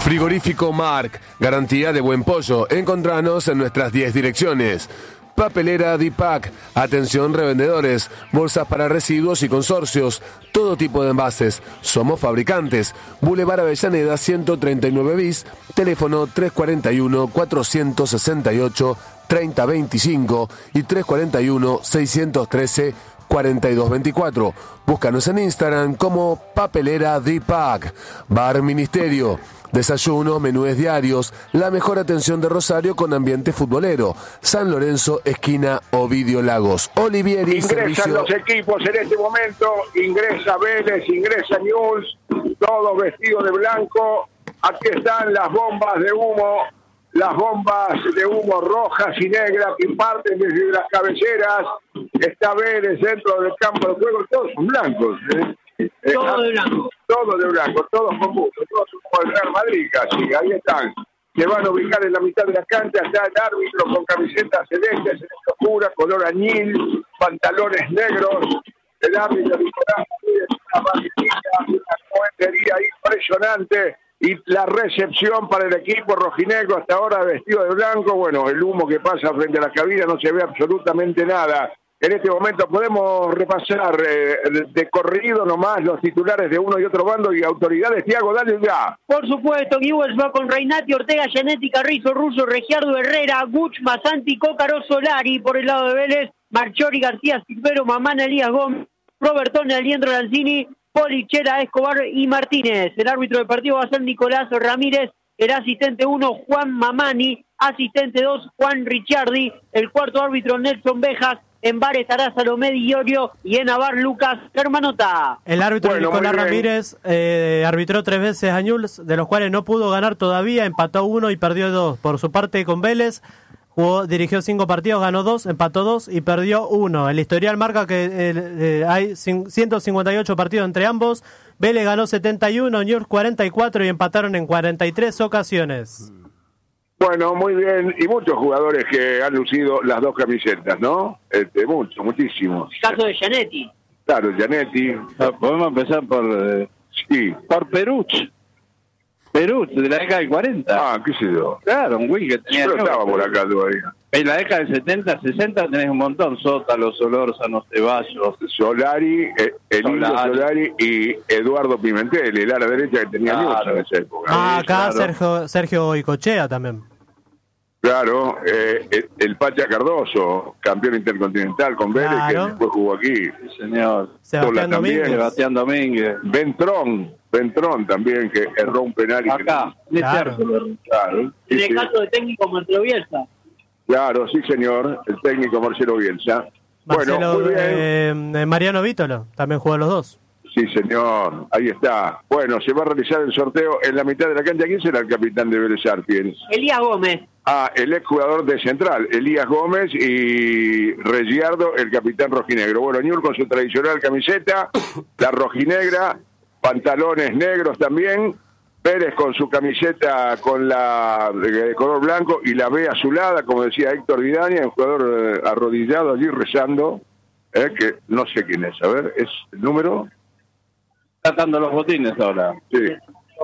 Frigorífico Marc, garantía de buen pollo. Encontranos en nuestras diez direcciones. Papelera Dipac, atención revendedores, bolsas para residuos y consorcios, todo tipo de envases. Somos fabricantes. Boulevard Avellaneda ciento treinta y nueve bis, teléfono tres cuatro uno, cuatro seis ocho, tres cero dos cinco y tres cuatro uno, seis uno tres, cuatro dos dos cuatro. Búscanos en Instagram como Papelera Dipac. Bar Ministerio. Desayuno, menúes diarios, la mejor atención de Rosario con ambiente futbolero. San Lorenzo, esquina Ovidio Lagos. Olivieri, ingresan servicio... los equipos en este momento, ingresa Vélez, ingresa Newell's, todos vestidos de blanco. Aquí están las bombas de humo, las bombas de humo rojas y negras que parten desde las cabeceras. Está Vélez dentro del campo de juego, todos son blancos, ¿eh? Todo de blanco. Todo de blanco, todos con gusto, todos como el Real Madrid casi, ahí están. Se van a ubicar en la mitad de la cancha, está el árbitro con camiseta celeste, celeste oscura, color añil, pantalones negros. El árbitro Nicolás Ramírez, una maquinita, una cohetería impresionante. Y la recepción para el equipo rojinegro hasta ahora vestido de blanco. Bueno, el humo que pasa frente a la cabina no se ve absolutamente nada. En este momento podemos repasar eh, de corrido nomás los titulares de uno y otro bando y autoridades. Tiago, dale ya. Por supuesto, Newell's va con Reinati, Ortega, Gianetti, Carrizo, Russo, Regiardo, Herrera, Guch, Masanti, Cócaro, Solari. Por el lado de Vélez, Marchori, García, Silvero, Mamán, Elías Gómez, Robertone, Aliendro Lanzini, Polichera, Escobar y Martínez. El árbitro del partido va a ser Nicolás Ramírez. El asistente uno, Juan Mamani. Asistente dos, Juan Ricciardi. El cuarto árbitro, Nelson Bejas. En Bar estará Salomé Di Iorio y en Avar Lucas Germanota. El árbitro bueno, Nicolás Ramírez eh, arbitró tres veces a Newell's, de los cuales no pudo ganar todavía, empató uno y perdió dos. Por su parte con Vélez, jugó, dirigió cinco partidos, ganó dos, empató dos y perdió uno. El historial marca que eh, eh, hay ciento cincuenta y ocho partidos entre ambos. Vélez ganó setenta y uno, Newell's cuarenta y cuatro y empataron en cuarenta y tres ocasiones. Bueno, muy bien. Y muchos jugadores que han lucido las dos camisetas, ¿no? Este, muchos, muchísimos. El caso de Gianetti. Claro, Gianetti. Ah, podemos empezar por eh, Sí. por Peruch. Peruch, de la década del cuarenta. Ah, qué sé yo. Claro, un güey que tenía... Yo no estaba por acá todavía. En la década del setenta, sesenta tenés un montón. Sótalo, Solórzano, Ceballos. Solari, eh, Emilio Solari. Solari y Eduardo Pimentel, el ala derecha que tenía Claro. Newell's en esa época. Ah, acá claro. Sergio, Sergio Icochea también. Claro, eh, el, el Pacha Cardoso, campeón intercontinental con Vélez, Claro. que después jugó aquí. Sí, señor. Sebastián Sola también, Domínguez. Sebastián Domínguez. Ventrón, Ventrón también, que erró un penal. y Acá. que- Claro. Claro, sí, En sí. el caso de técnico Marcelo Bielsa. Claro, sí señor, el técnico Marcelo Bielsa. Marcelo, bueno, muy bien. eh, Mariano Vítolo, también jugó los dos. Sí, señor, ahí está. Bueno, se va a realizar el sorteo en la mitad de la cancha. ¿Quién será el capitán de Vélez Sarsfield? Elías Gómez. Ah, el exjugador de Central, Elías Gómez, y Regiardo, el capitán rojinegro. Bueno, Newell's con su tradicional camiseta, la rojinegra, pantalones negros también. Pérez con su camiseta con la de color blanco y la B azulada, como decía Héctor Vidaña, un jugador eh, arrodillado allí rezando, eh, que no sé quién es. A ver, ¿es el número? Está dando los botines ahora. Sí, eh,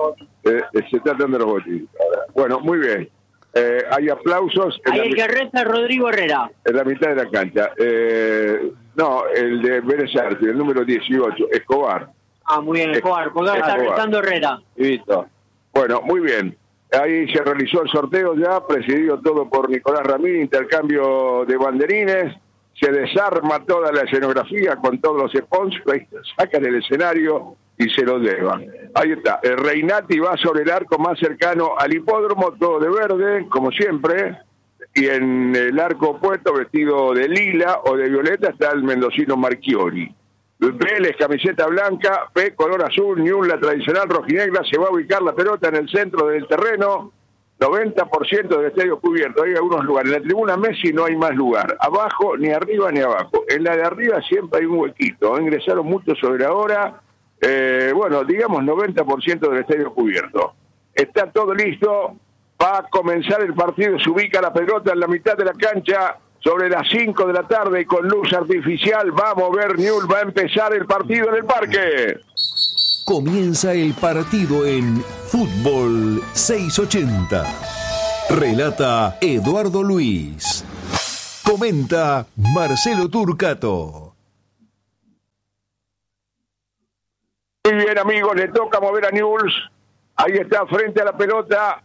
eh, se está dando los botines. Bueno, muy bien. Eh, hay aplausos en Ahí la, el que reza es Rodrigo Herrera. en la mitad de la cancha. Eh, no, el de Vélez Sarsfield, el número dieciocho, Escobar. Ah, muy bien, Escobar, porque ahora está Escobar. rezando Herrera. Y visto. Bueno, muy bien. Ahí se realizó el sorteo ya, presidido todo por Nicolás Ramírez, intercambio de banderines, se desarma toda la escenografía con todos los sponsors, sacan el escenario y se lo llevan. Ahí está, el Reinati va sobre el arco más cercano al hipódromo, todo de verde, como siempre, y en el arco opuesto, vestido de lila o de violeta, está el mendocino Marchiori. Vélez, camiseta blanca, P, color azul, Newell's, la tradicional rojinegra, se va a ubicar la pelota en el centro del terreno, noventa por ciento del estadio cubierto, hay algunos lugares, en la tribuna Messi no hay más lugar, abajo, ni arriba ni abajo, en la de arriba siempre hay un huequito, ingresaron mucho sobre la hora, eh, bueno, digamos noventa por ciento del estadio cubierto. Está todo listo, va a comenzar el partido, se ubica la pelota en la mitad de la cancha, sobre las cinco de la tarde y con luz artificial va a mover Newell's, va a empezar el partido en el parque. Comienza el partido en Fútbol seiscientos ochenta. Relata Eduardo Luis. Comenta Marcelo Turcato. Muy bien, amigos, le toca mover a Newell's. Ahí está, frente a la pelota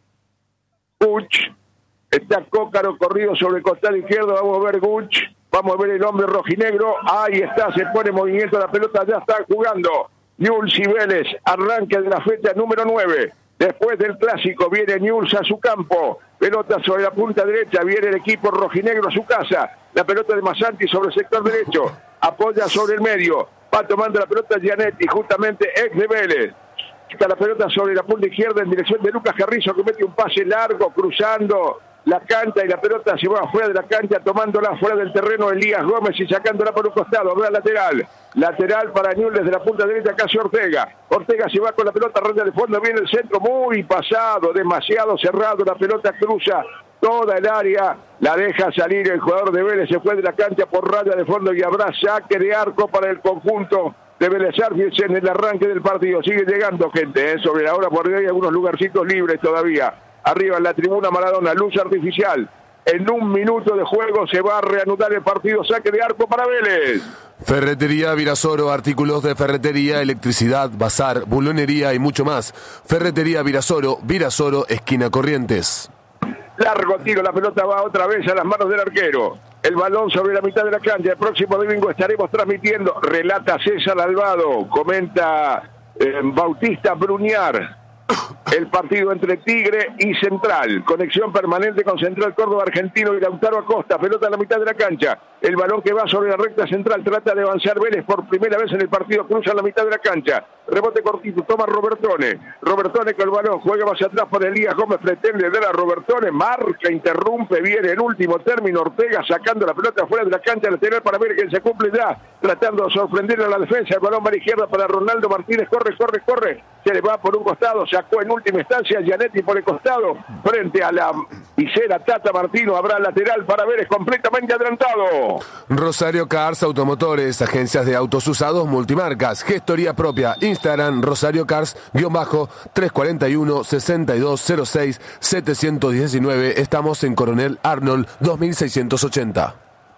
Guch. Está Cócaro corrido sobre el costado izquierdo. Vamos a ver Guch. Vamos a ver el hombre rojinegro. Ahí está, se pone en movimiento la pelota. Ya está jugando Newell's y Vélez. Arranque de la fecha número nueve. Después del clásico viene Newell's a su campo. Pelota sobre la punta derecha. Viene el equipo rojinegro a su casa. La pelota de Masanti sobre el sector derecho. Apoya sobre el medio. Va tomando la pelota Gianetti, justamente ex de Vélez. Está la pelota sobre la punta izquierda en dirección de Lucas Carrizo, que mete un pase largo, cruzando la cancha, y la pelota se va fuera de la cancha, tomándola fuera del terreno Elías Gómez y sacándola por un costado. Ve al lateral. Lateral para Newell's desde la punta derecha, casi Ortega. Ortega se va con la pelota, raya de fondo, viene el centro muy pasado, demasiado cerrado. La pelota cruza toda el área, la deja salir el jugador de Vélez, se fue de la cancha por raya de fondo y habrá saque de arco para el conjunto de Vélez Sarsfield en el arranque del partido. Sigue llegando gente, ¿eh? Sobre la hora por hoy hay algunos lugarcitos libres todavía. Arriba en la tribuna Maradona, luz artificial. En un minuto de juego se va a reanudar el partido, saque de arco para Vélez. Ferretería Virasoro, artículos de ferretería, electricidad, bazar, bulonería y mucho más. Ferretería Virasoro, Virasoro, esquina Corrientes. Largo tiro, la pelota va otra vez a las manos del arquero. El balón sobre la mitad de la cancha. El próximo domingo estaremos transmitiendo. Relata César Alvado. Comenta eh, Bautista Bruñar. El partido entre Tigre y Central. Conexión permanente con Central Córdoba Argentino y Lautaro Acosta. Pelota a la mitad de la cancha. El balón que va sobre la recta central. Trata de avanzar Vélez por primera vez en el partido. Cruza la mitad de la cancha. Rebote cortito. Toma Robertone. Robertone con el balón. Juega hacia atrás por Elías Gómez. Pretende dar a Robertone. Marca, interrumpe. Viene el último término. Ortega sacando la pelota fuera de la cancha lateral para ver que se cumple ya. Tratando de sorprender a la defensa. El balón va a la izquierda para Ronaldo Martínez. Corre, corre, corre. Se le va por un costado. Sacó en última instancia Gianetti por el costado. Frente a la visera Tata Martino. Habrá lateral para Vélez completamente adelantado. Rosario Cars Automotores, agencias de autos usados multimarcas, gestoría propia, Instagram Rosario Cars, guión bajo, tres cuatro uno, seis dos cero seis, siete uno nueve, estamos en Coronel Arnold dos mil seiscientos ochenta.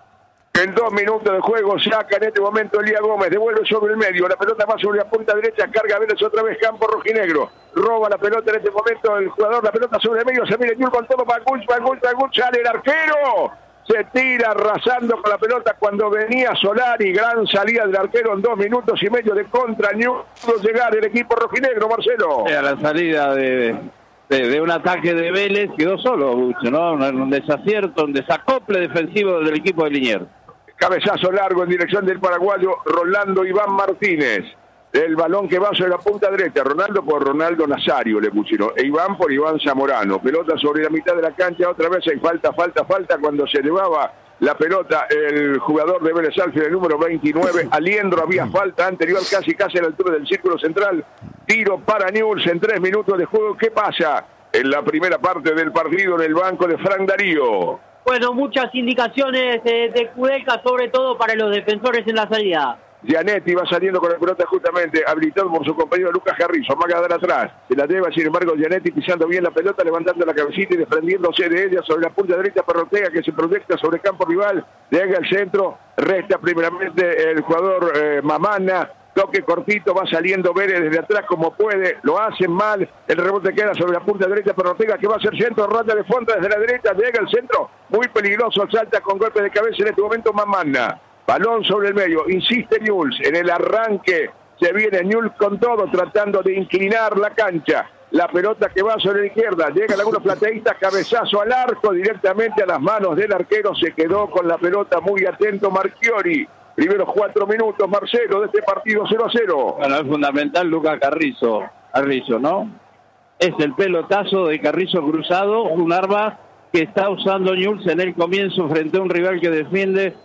En dos minutos de juego saca en este momento Elías Gómez, devuelve sobre el medio, la pelota va sobre la punta derecha, carga Vélez otra vez, campo rojinegro, roba la pelota en este momento el jugador, la pelota sobre el medio, se viene Newell's con todo, Paguch, Paguch, Paguch, sale el arquero, se tira arrasando con la pelota cuando venía Solari, gran salida del arquero en dos minutos y medio de contra Newell's, pudo llegar el equipo rojinegro, Marcelo. A la salida de, de, de un ataque de Vélez quedó solo Bucho, ¿no? Un, un desacierto, un desacople defensivo del equipo de Liniers. Cabezazo largo en dirección del paraguayo Rolando Iván Martínez. El balón que va sobre la punta derecha. Ronaldo por Ronaldo Nazario le pusieron. E Iván por Iván Zamorano. Pelota sobre la mitad de la cancha. Otra vez hay falta, falta, falta. Cuando se llevaba la pelota el jugador de Vélez Sarsfield, el número veintinueve. Aliendro, había falta anterior casi, casi a la altura del círculo central. Tiro para Newell's en tres minutos de juego. ¿Qué pasa en la primera parte del partido en el banco de Frank Darío? Bueno, muchas indicaciones eh, de Kudelka, sobre todo para los defensores en la salida. Gianetti va saliendo con la pelota justamente habilitado por su compañero Lucas Carrizo, va a quedar atrás, se la lleva sin embargo Gianetti pisando bien la pelota, levantando la cabecita y desprendiéndose de ella sobre la punta derecha para Ortega, que se proyecta sobre el campo rival, llega al centro, resta primeramente el jugador eh, Mamana, toque cortito, va saliendo Vélez desde atrás como puede, lo hacen mal, el rebote queda sobre la punta derecha para Ortega, que va a hacer centro, raya de fondo desde la derecha, llega al centro, muy peligroso, salta con golpe de cabeza en este momento Mamana. Balón sobre el medio, insiste Newell's, en el arranque se viene Newell's con todo, tratando de inclinar la cancha, la pelota que va sobre la izquierda, llega algunos plateístas, cabezazo al arco, directamente a las manos del arquero, se quedó con la pelota muy atento Marchiori, primeros cuatro minutos, Marcelo, de este partido cero a cero. Bueno, es fundamental Lucas Carrizo, Carrizo, ¿no? Es el pelotazo de Carrizo cruzado, un arma que está usando Newell's en el comienzo frente a un rival que defiende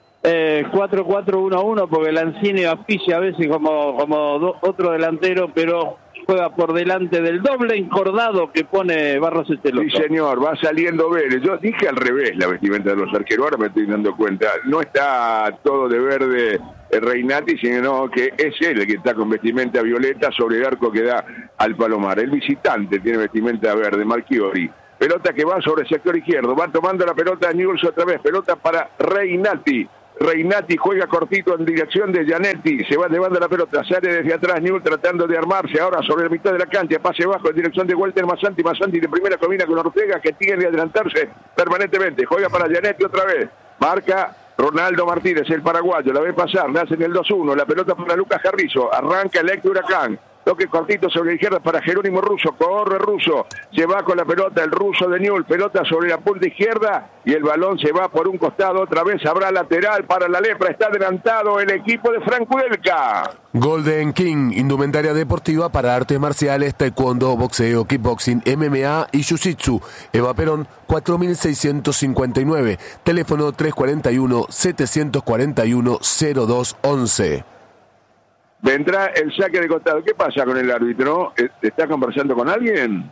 Eh, cuatro cuatro uno uno porque Lanzini auspicia a veces como, como do, otro delantero, pero juega por delante del doble encordado que pone Barros Estelotto. Sí, señor, va saliendo Vélez. Yo dije al revés la vestimenta de los arqueros, ahora me estoy dando cuenta. No está todo de verde el Reinati, sino que es él el que está con vestimenta violeta sobre el arco que da al Palomar. El visitante tiene vestimenta verde, Marchiori. Pelota que va sobre el sector izquierdo, va tomando la pelota Newell's otra vez, pelota para Reinati. Reinati juega cortito en dirección de Gianetti, se va llevando la pelota, sale desde atrás Newell's tratando de armarse ahora sobre la mitad de la cancha, pase bajo en dirección de Walter Massanti, Massanti de primera combina con Ortega que tiene que adelantarse permanentemente, juega para Gianetti otra vez, marca Ronaldo Martínez, el paraguayo, la ve pasar, le hacen el dos uno, la pelota para Lucas Carrizo, arranca el ex Huracán. Toque cortito sobre la izquierda para Jerónimo Russo, corre Russo, se va con la pelota el ruso de Newell's, pelota sobre la punta izquierda y el balón se va por un costado, otra vez habrá lateral para la Lepra, está adelantado el equipo de Franco Udelca. Golden King, indumentaria deportiva para artes marciales, taekwondo, boxeo, kickboxing, M M A y jiu-jitsu. Eva Perón, cuatro mil seiscientos cincuenta y nueve, teléfono tres cuatro uno, siete cuatro uno, cero dos once. Vendrá el saque de costado. ¿Qué pasa con el árbitro? ¿Está conversando con alguien?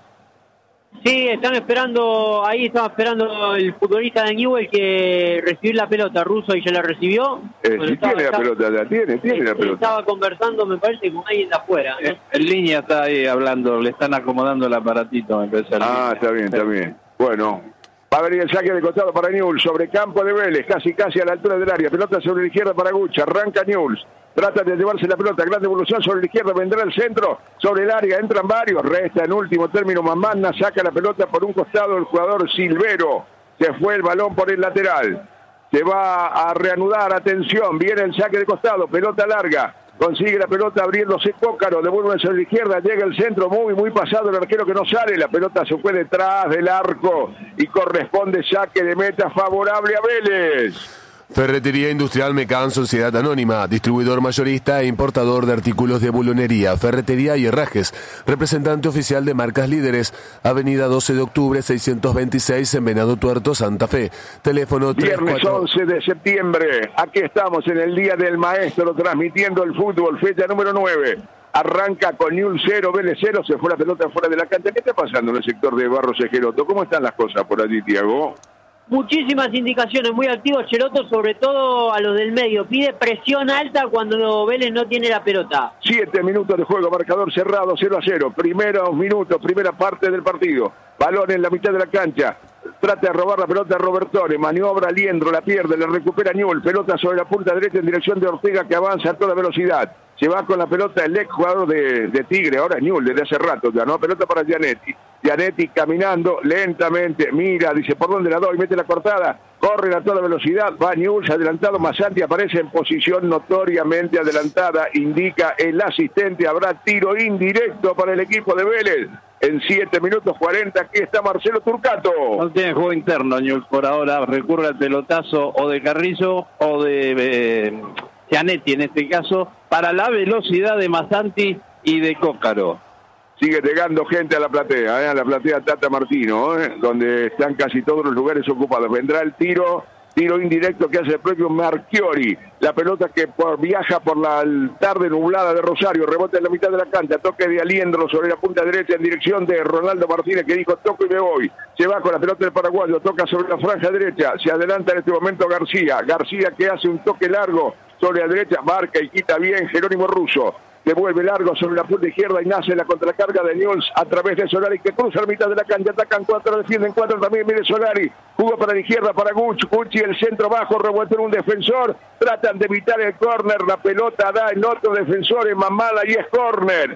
Sí, están esperando, ahí estaba esperando el futbolista de Newell's que recibir la pelota, Russo, y ya la recibió. Eh, bueno, si estaba, tiene la estaba, pelota, la tiene, tiene la pelota. Estaba conversando, me parece, con alguien de afuera, ¿no? En línea está ahí hablando, le están acomodando el aparatito, me parece. Ah, está bien, está bien. Bueno, va a venir el saque de costado para Newell's, sobre campo de Vélez, casi casi a la altura del área. Pelota sobre la izquierda para Gucha, arranca Newell's. Trata de llevarse la pelota, gran devolución sobre la izquierda, vendrá el centro, sobre el área, entran varios, resta en último término Mamana, saca la pelota por un costado el jugador Silvero, se fue el balón por el lateral, se va a reanudar, atención, viene el saque de costado, pelota larga, consigue la pelota abriéndose Cócaro, devuelve sobre la izquierda, llega el centro, muy muy pasado el arquero que no sale, la pelota se fue detrás del arco y corresponde saque de meta favorable a Vélez. Ferretería Industrial Mecán, Sociedad Anónima, distribuidor mayorista e importador de artículos de bulonería, ferretería y herrajes, representante oficial de marcas líderes, avenida doce de octubre seiscientos veintiséis en Venado Tuerto, Santa Fe, teléfono tres Viernes cuatro... once de septiembre, aquí estamos en el Día del Maestro, transmitiendo el fútbol, fecha número nueve. Arranca con Newell's cero, Vélez cero, se fue la pelota fuera de la cancha. ¿Qué está pasando en el sector de Barros Esqueloto? ¿Cómo están las cosas por allí, Tiago? Muchísimas indicaciones, muy activos Cheloto, sobre todo a los del medio. Pide presión alta cuando Vélez no tiene la pelota. Siete minutos de juego, marcador cerrado, cero a cero. Primeros minutos, primera parte del partido. Balón en la mitad de la cancha. Trata de robar la pelota a Robertone, maniobra Liendro, la pierde, la recupera Newell's, pelota sobre la punta derecha en dirección de Ortega que avanza a toda velocidad. Se va con la pelota el ex jugador de, de Tigre, ahora Newell's desde hace rato ya, ¿no? Pelota para Gianetti. Gianetti caminando lentamente, mira, dice, ¿por dónde la doy? Mete la cortada, corre a toda velocidad, va Newell's adelantado, Massanti aparece en posición notoriamente adelantada, indica el asistente, habrá tiro indirecto para el equipo de Vélez. En siete minutos cuarenta, aquí está Marcelo Turcato. No tiene juego interno Newell's por ahora, recurre al pelotazo o de Carrizo o de eh, Gianetti en este caso, para la velocidad de Massanti y de Cócaro. Sigue llegando gente a la platea, ¿eh? A la platea Tata Martino, ¿eh? Donde están casi todos los lugares ocupados. Vendrá el tiro, tiro indirecto que hace el propio Marchiori. La pelota que por, viaja por la tarde nublada de Rosario, rebota en la mitad de la cancha, toque de Aliendro sobre la punta derecha en dirección de Ronaldo Martínez que dijo toco y me voy. Se va con la pelota del paraguayo, toca sobre la franja derecha, se adelanta en este momento García. García que hace un toque largo sobre la derecha, marca y quita bien Jerónimo Russo. Devuelve largo sobre la punta izquierda y nace la contracarga de Newell's a través de Solari que cruza la mitad de la cancha, atacan cuatro, defienden cuatro también, mire Solari, jugó para la izquierda para Gucci, Gucci el centro bajo, revuelto en un defensor, tratan de evitar el córner, la pelota da en otro defensor en Mamala y es córner.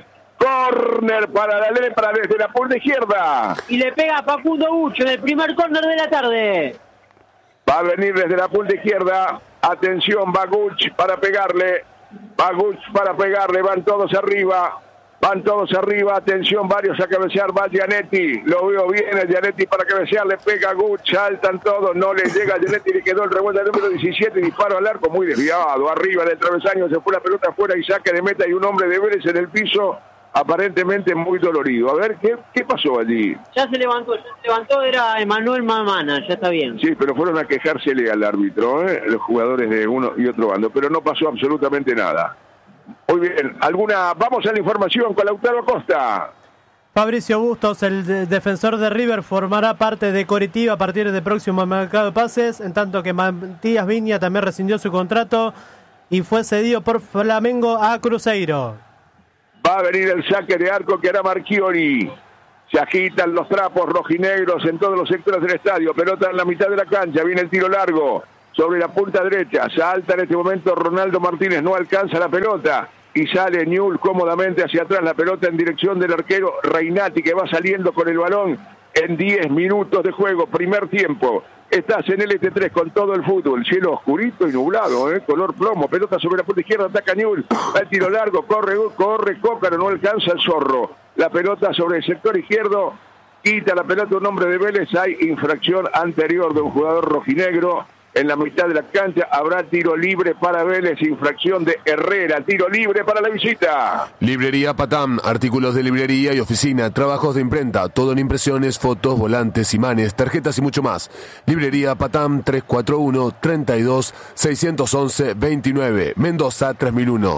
Córner para la Lepra desde la punta izquierda. Y le pega a Facundo Gucci en el primer córner de la tarde. Va a venir desde la punta izquierda, atención, va Gucci para pegarle. Baguch para pegarle, van todos arriba, van todos arriba, atención, varios a cabecear, va Gianetti, lo veo bien, el Gianetti para cabecear, le pega Guch, saltan todos, no le llega a Gianetti, le quedó el rebote número diecisiete, disparo al arco, muy desviado, arriba del travesaño, se fue la pelota afuera y saque de meta y un hombre de Vélez en el piso, aparentemente muy dolorido. A ver, ¿qué, qué pasó allí? Ya se levantó, ya se levantó, era Emanuel Mamana, ya está bien. Sí, pero fueron a quejársele al árbitro, ¿eh? Los jugadores de uno y otro bando, pero no pasó absolutamente nada. Muy bien, alguna, vamos a la información con Lautaro Acosta. Fabricio Bustos, el de- defensor de River, formará parte de Coritiba a partir del próximo mercado de pases, en tanto que Matías Viña también rescindió su contrato y fue cedido por Flamengo a Cruzeiro. Va a venir el saque de arco que hará Marchiori. Se agitan los trapos rojinegros en todos los sectores del estadio. Pelota en la mitad de la cancha. Viene el tiro largo sobre la punta derecha. Salta en este momento Ronaldo Martínez. No alcanza la pelota. Y sale Newell cómodamente hacia atrás. La pelota en dirección del arquero Reinati, que va saliendo con el balón en diez minutos de juego. Primer tiempo. Estás en el T tres con todo el fútbol. Cielo oscurito y nublado, ¿eh? Color plomo. Pelota sobre la punta izquierda. Ataca Newell. Va el tiro largo. Corre, corre, Cócaro. No alcanza el Zorro. La pelota sobre el sector izquierdo. Quita la pelota un hombre de Vélez. Hay infracción anterior de un jugador rojinegro. En la mitad de la cancha habrá tiro libre para Vélez, infracción de Herrera, tiro libre para la visita. Librería Patam, artículos de librería y oficina, trabajos de imprenta, todo en impresiones, fotos, volantes, imanes, tarjetas y mucho más. Librería Patam tres cuatro uno, treinta y dos, seiscientos once, veintinueve, Mendoza tres mil uno.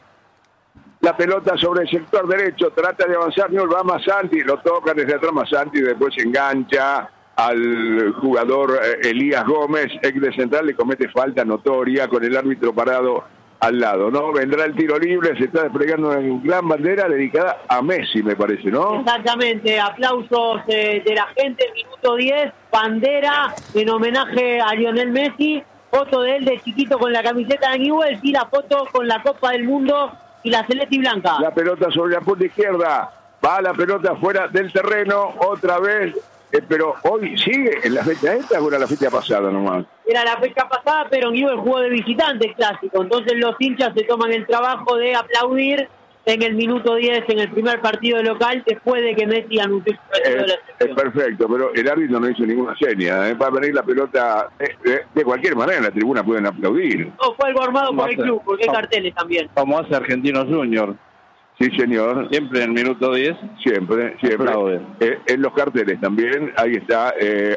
La pelota sobre el sector derecho, trata de avanzar, Newell, va Massanti, lo toca desde atrás Massanti, después se engancha al jugador eh, Elías Gómez, ex de Central, le comete falta notoria con el árbitro parado al lado, ¿no? Vendrá el tiro libre, se está desplegando una gran bandera dedicada a Messi, me parece, ¿no? Exactamente, aplausos eh, de la gente, minuto diez, bandera en homenaje a Lionel Messi, foto de él de chiquito con la camiseta de Newell's y la foto con la Copa del Mundo y la celeste y blanca. La pelota sobre la punta izquierda, va la pelota fuera del terreno, otra vez. Eh, pero hoy sigue en la fecha esta o era la fecha pasada nomás. Era la fecha pasada, pero Newell's jugó de visitante el clásico. Entonces los hinchas se toman el trabajo de aplaudir en el minuto diez, en el primer partido de local, después de que Messi anunció su retiro de la Es selección. perfecto, pero el árbitro no hizo ninguna seña. ¿eh? Va a venir la pelota de, de, de cualquier manera, en la tribuna pueden aplaudir. No, fue algo armado por el Vamos a- club, porque hay vamos- carteles también. Como hace Argentinos Junior, Sí, señor. siempre en el minuto diez. Siempre, siempre. Aplaude. Eh, en los carteles también, ahí está, eh,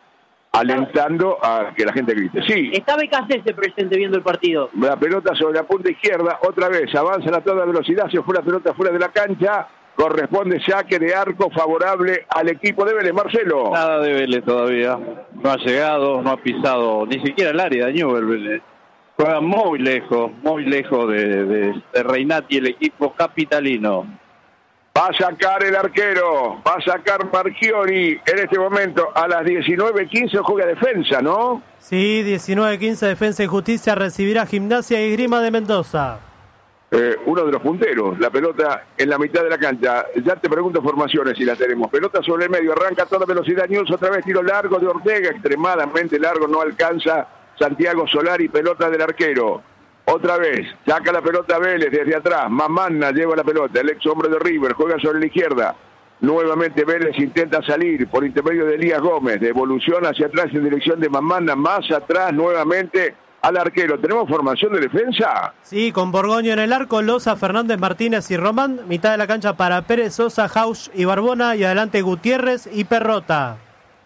alentando a que la gente grite. Sí, Está B K C presente viendo el partido. la pelota sobre la punta izquierda, otra vez, avanzan a toda velocidad, se fue la pelota fuera de la cancha, corresponde saque de arco favorable al equipo de Vélez. Marcelo. Nada de Vélez todavía. No ha llegado, no ha pisado ni siquiera el área de Newell's Vélez. Juega muy lejos, muy lejos de, de, de Reinati, el equipo capitalino. Va a sacar el arquero, va a sacar Marchiori en este momento a las diecinueve quince juega defensa, ¿no? Sí, diecinueve quince, Defensa y Justicia recibirá Gimnasia y Esgrima de Mendoza. Eh, uno de los punteros, la pelota en la mitad de la cancha. Ya te pregunto formaciones si la tenemos. Pelota sobre el medio, arranca a toda velocidad Newell's, otra vez tiro largo de Ortega, extremadamente largo, no alcanza Santiago Solari, pelota del arquero. Otra vez, saca la pelota Vélez desde atrás, Mamanna lleva la pelota, el ex hombre de River, juega sobre la izquierda. Nuevamente Vélez intenta salir por intermedio de Elías Gómez, devolución hacia atrás en dirección de Mamanna, más atrás nuevamente al arquero. ¿Tenemos formación de defensa? Sí, con Borgoño en el arco, Loza, Fernández, Martínez y Román. Mitad de la cancha para Pérez, Sosa, Hausch y Barbona. Y adelante Gutiérrez y Perrota.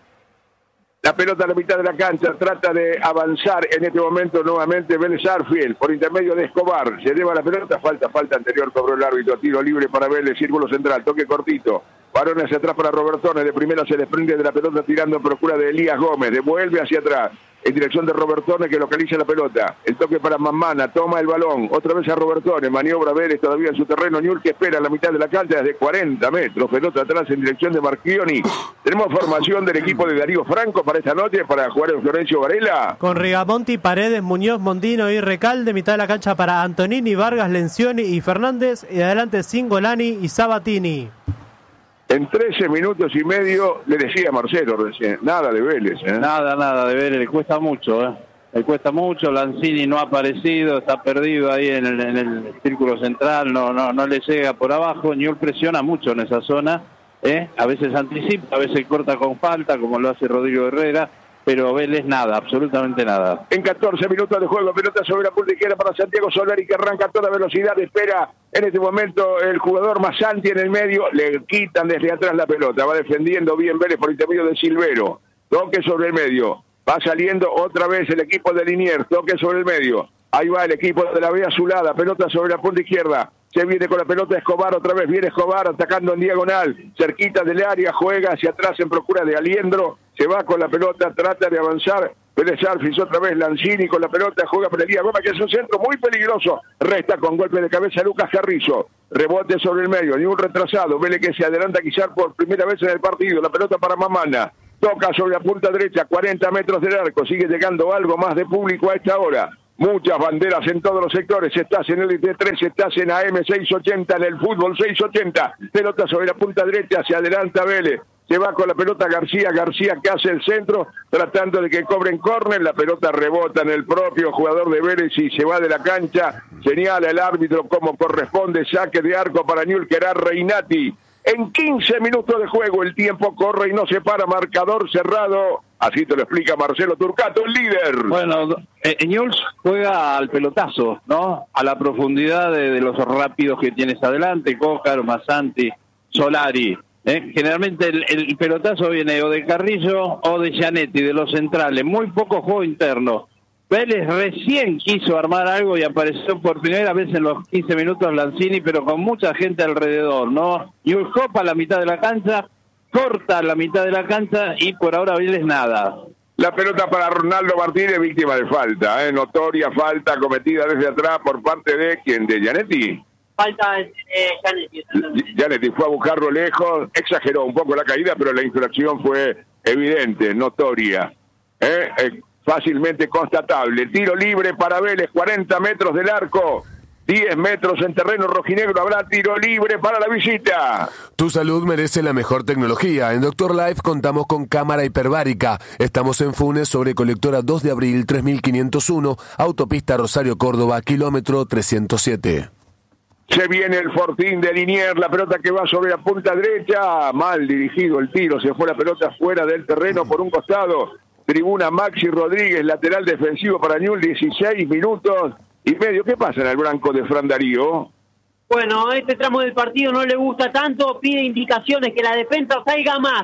La pelota a la mitad de la cancha, trata de avanzar en este momento nuevamente Vélez Arfield, por intermedio de Escobar, se lleva la pelota, falta, falta anterior, cobró el árbitro, tiro libre para Vélez, círculo central, toque cortito, varón hacia atrás para Robertone, de primera se desprende de la pelota tirando en procura de Elías Gómez, devuelve hacia atrás, en dirección de Robertone que localiza la pelota, el toque para Mamana, toma el balón, otra vez a Robertone, maniobra Vélez todavía en su terreno, Newell's que espera a la mitad de la cancha desde cuarenta metros, pelota atrás en dirección de Marchioni. Tenemos formación del equipo de Darío Franco para esta noche, para jugar en Florencio Varela. Con Rigamonti, Paredes, Muñoz, Mondino y Recalde. Mitad de la cancha para Antonini, Vargas, Lencioni y Fernández. Y adelante Singolani y Sabatini. En trece minutos y medio, le decía Marcelo recién, nada de Vélez. ¿eh? Nada, nada de Vélez, le cuesta mucho, ¿eh? Le cuesta mucho, Lanzini no ha aparecido, está perdido ahí en el, en el círculo central, no, no, no le llega por abajo, Newell's presiona mucho en esa zona, ¿eh? A veces anticipa, a veces corta con falta, como lo hace Rodrigo Herrera, pero Vélez nada, absolutamente nada. En catorce minutos de juego, pelota sobre la punta izquierda para Santiago Solari que arranca a toda velocidad, espera en este momento el jugador Massanti en el medio, le quitan desde atrás la pelota, va defendiendo bien Vélez por intermedio de Silvero, toque sobre el medio, va saliendo otra vez el equipo de Liniers, toque sobre el medio, Ahí va el equipo de la B azulada, pelota sobre la punta izquierda. Se viene con la pelota Escobar, otra vez viene Escobar atacando en diagonal, cerquita del área, juega hacia atrás en procura de Aliendro, se va con la pelota, trata de avanzar, Vélez Arfield, otra vez Lanzini con la pelota, juega por Elías Gómez, que es un centro muy peligroso, resta con golpe de cabeza Lucas Carrizo, rebote sobre el medio, ni un retrasado, Vélez que se adelanta quizás por primera vez en el partido, la pelota para Mamana, toca sobre la punta derecha, cuarenta metros del arco, sigue llegando algo más de público a esta hora. Muchas banderas en todos los sectores, estás en el I T tres, estás en A M seiscientos ochenta, en el fútbol seiscientos ochenta, pelota sobre la punta derecha, se adelanta Vélez, se va con la pelota García, García que hace el centro, tratando de que cobren córner, la pelota rebota en el propio jugador de Vélez y se va de la cancha, señala el árbitro como corresponde, saque de arco para Newell's, que era Reinati. En quince minutos de juego el tiempo corre y no se para, marcador cerrado. Así te lo explica Marcelo Turcato, el líder. Bueno, eh, Newell's juega al pelotazo, ¿no? A la profundidad de, de los rápidos que tienes adelante, Cócaro, Massanti, Solari. ¿eh? Generalmente el, el pelotazo viene o de Carrillo o de Gianetti, de los centrales. Muy poco juego interno. Vélez recién quiso armar algo y apareció por primera vez en los quince minutos Lanzini, pero con mucha gente alrededor, ¿no? Newell's copa la mitad de la cancha, corta la mitad de la cancha y por ahora Vélez nada. La pelota para Ronaldo Martínez, víctima de falta, ¿eh? Notoria falta cometida desde atrás por parte de ¿quién? ¿De Gianetti? Falta de eh, Gianetti. Gianetti fue a buscarlo lejos, exageró un poco la caída, pero la infracción fue evidente, notoria. ¿eh? eh Fácilmente constatable. Tiro libre para Vélez, cuarenta metros del arco, diez metros en terreno rojinegro. Habrá tiro libre para la visita. Tu salud merece la mejor tecnología. En Doctor Life contamos con cámara hiperbárica. Estamos en Funes sobre Colectora dos de abril tres mil quinientos uno, autopista Rosario Córdoba, kilómetro trescientos siete. Se viene el Fortín de Liniers, la pelota que va sobre la punta derecha. Mal dirigido el tiro, se fue la pelota fuera del terreno por un costado. Tribuna Maxi Rodríguez, lateral defensivo para Newell's, dieciséis minutos y medio. ¿Qué pasa en el blanco de Fran Darío? Bueno, este tramo del partido no le gusta tanto, pide indicaciones, que la defensa salga más.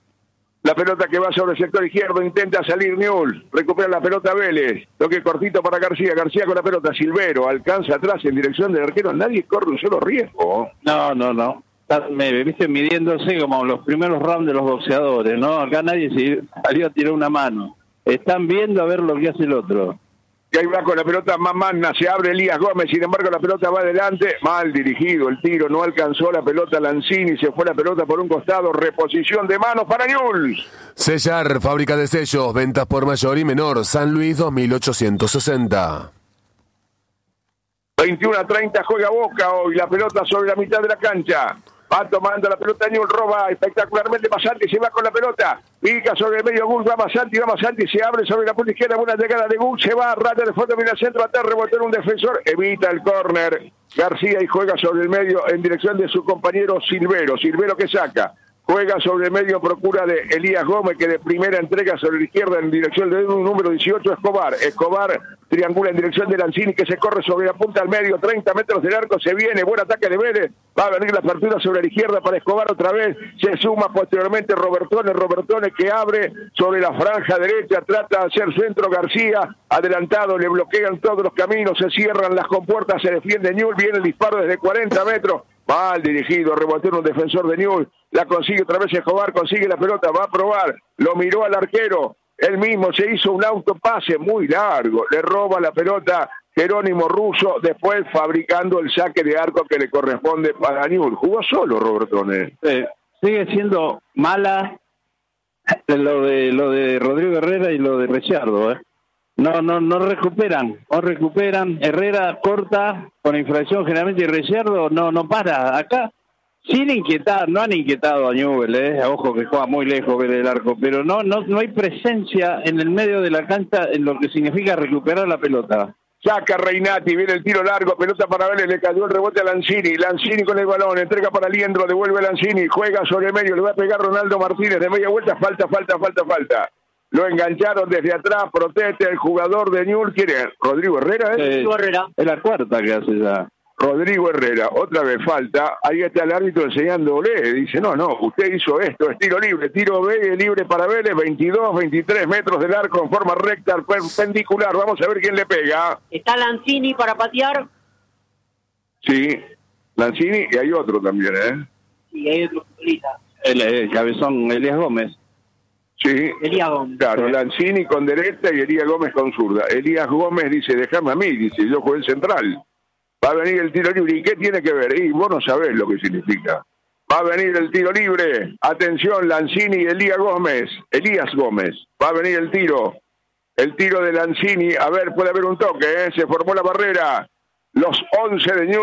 La pelota que va sobre el sector izquierdo, intenta salir Newell's, recupera la pelota Vélez, toque cortito para García, García con la pelota, Silvero, alcanza atrás en dirección del arquero, nadie corre un solo riesgo. No, no, no. Me viste midiéndose como los primeros rounds de los boxeadores, ¿no? Acá nadie se salió a tirar una mano. Están viendo a ver lo que hace el otro. Que ahí va con la pelota Mamana, se abre Elías Gómez, sin embargo la pelota va adelante, mal dirigido el tiro, no alcanzó la pelota Lanzini, se fue la pelota por un costado, reposición de manos para Newell's. Sellar, fábrica de sellos, ventas por mayor y menor, San Luis dos mil ochocientos sesenta. veintiuno a treinta juega Boca hoy, la pelota sobre la mitad de la cancha. Va tomando la pelota Newell's, roba espectacularmente Massanti, se va con la pelota, pica sobre el medio Gull, va Massanti, va Massanti, se abre sobre la punta izquierda, buena llegada de Gull, se va, rata de fondo, viene al centro, atrás, rebotó en un defensor, evita el córner, García y juega sobre el medio en dirección de su compañero Silvero, Silvero que saca, juega sobre el medio, procura de Elías Gómez, que de primera entrega sobre la izquierda en dirección de un número dieciocho, Escobar. Escobar triangula en dirección de Lanzini, que se corre sobre la punta al medio, treinta metros del arco, se viene, buen ataque de Vélez, va a venir la apertura sobre la izquierda para Escobar otra vez, se suma posteriormente Robertone, Robertone que abre sobre la franja derecha, trata de hacer centro García, adelantado, le bloquean todos los caminos, se cierran las compuertas, se defiende Newell's, viene el disparo desde cuarenta metros, mal dirigido, rebotó en un defensor de Newell's, la consigue otra vez Escobar, consigue la pelota, va a probar, lo miró al arquero, él mismo se hizo un autopase muy largo, le roba la pelota Jerónimo Russo, después fabricando el saque de arco que le corresponde para Newell's. Jugó solo Robertone. Eh, sigue siendo mala lo de lo de Rodrigo Herrera y lo de Ricciardo, ¿eh? No, no, no recuperan, no recuperan. Herrera corta con infracción generalmente y Ricciardo no, no para. Acá sin inquietar, no han inquietado a Newell's, eh, ojo que juega muy lejos del arco, pero no, no, no hay presencia en el medio de la cancha en lo que significa recuperar la pelota. Saca Reinati, viene el tiro largo, pelota para Vélez, le cayó el rebote a Lanzini, Lanzini con el balón, entrega para Liendro, devuelve a Lanzini, juega sobre el medio, le va a pegar Ronaldo Martínez, de media vuelta, falta, falta, falta, falta. Lo engancharon desde atrás, proteste el jugador de Newell's, ¿quién es? Rodrigo Herrera, ¿eh? Eh, Herrera. Es la cuarta que hace ya. Rodrigo Herrera, otra vez falta, ahí está el árbitro enseñándole, dice, no, no, usted hizo esto, es tiro libre, tiro B, libre para Vélez, veintidós, veintitrés metros del arco en forma recta, perpendicular, vamos a ver quién le pega. Está Lanzini para patear. Sí, Lanzini y hay otro también, ¿eh? Sí, hay otro futbolista. El, el cabezón Elías Gómez. Sí, Elías Gómez. Claro, Lanzini con derecha y Elías Gómez con zurda. Elías Gómez dice, déjame a mí, dice, yo jugué el central. Va a venir el tiro libre. ¿Y qué tiene que ver? Y vos no sabés lo que significa. Va a venir el tiro libre. Atención, Lanzini y Elías Gómez. Elías Gómez. Va a venir el tiro. El tiro de Lanzini. A ver, puede haber un toque, ¿eh? Se formó la barrera. Los once de Newell's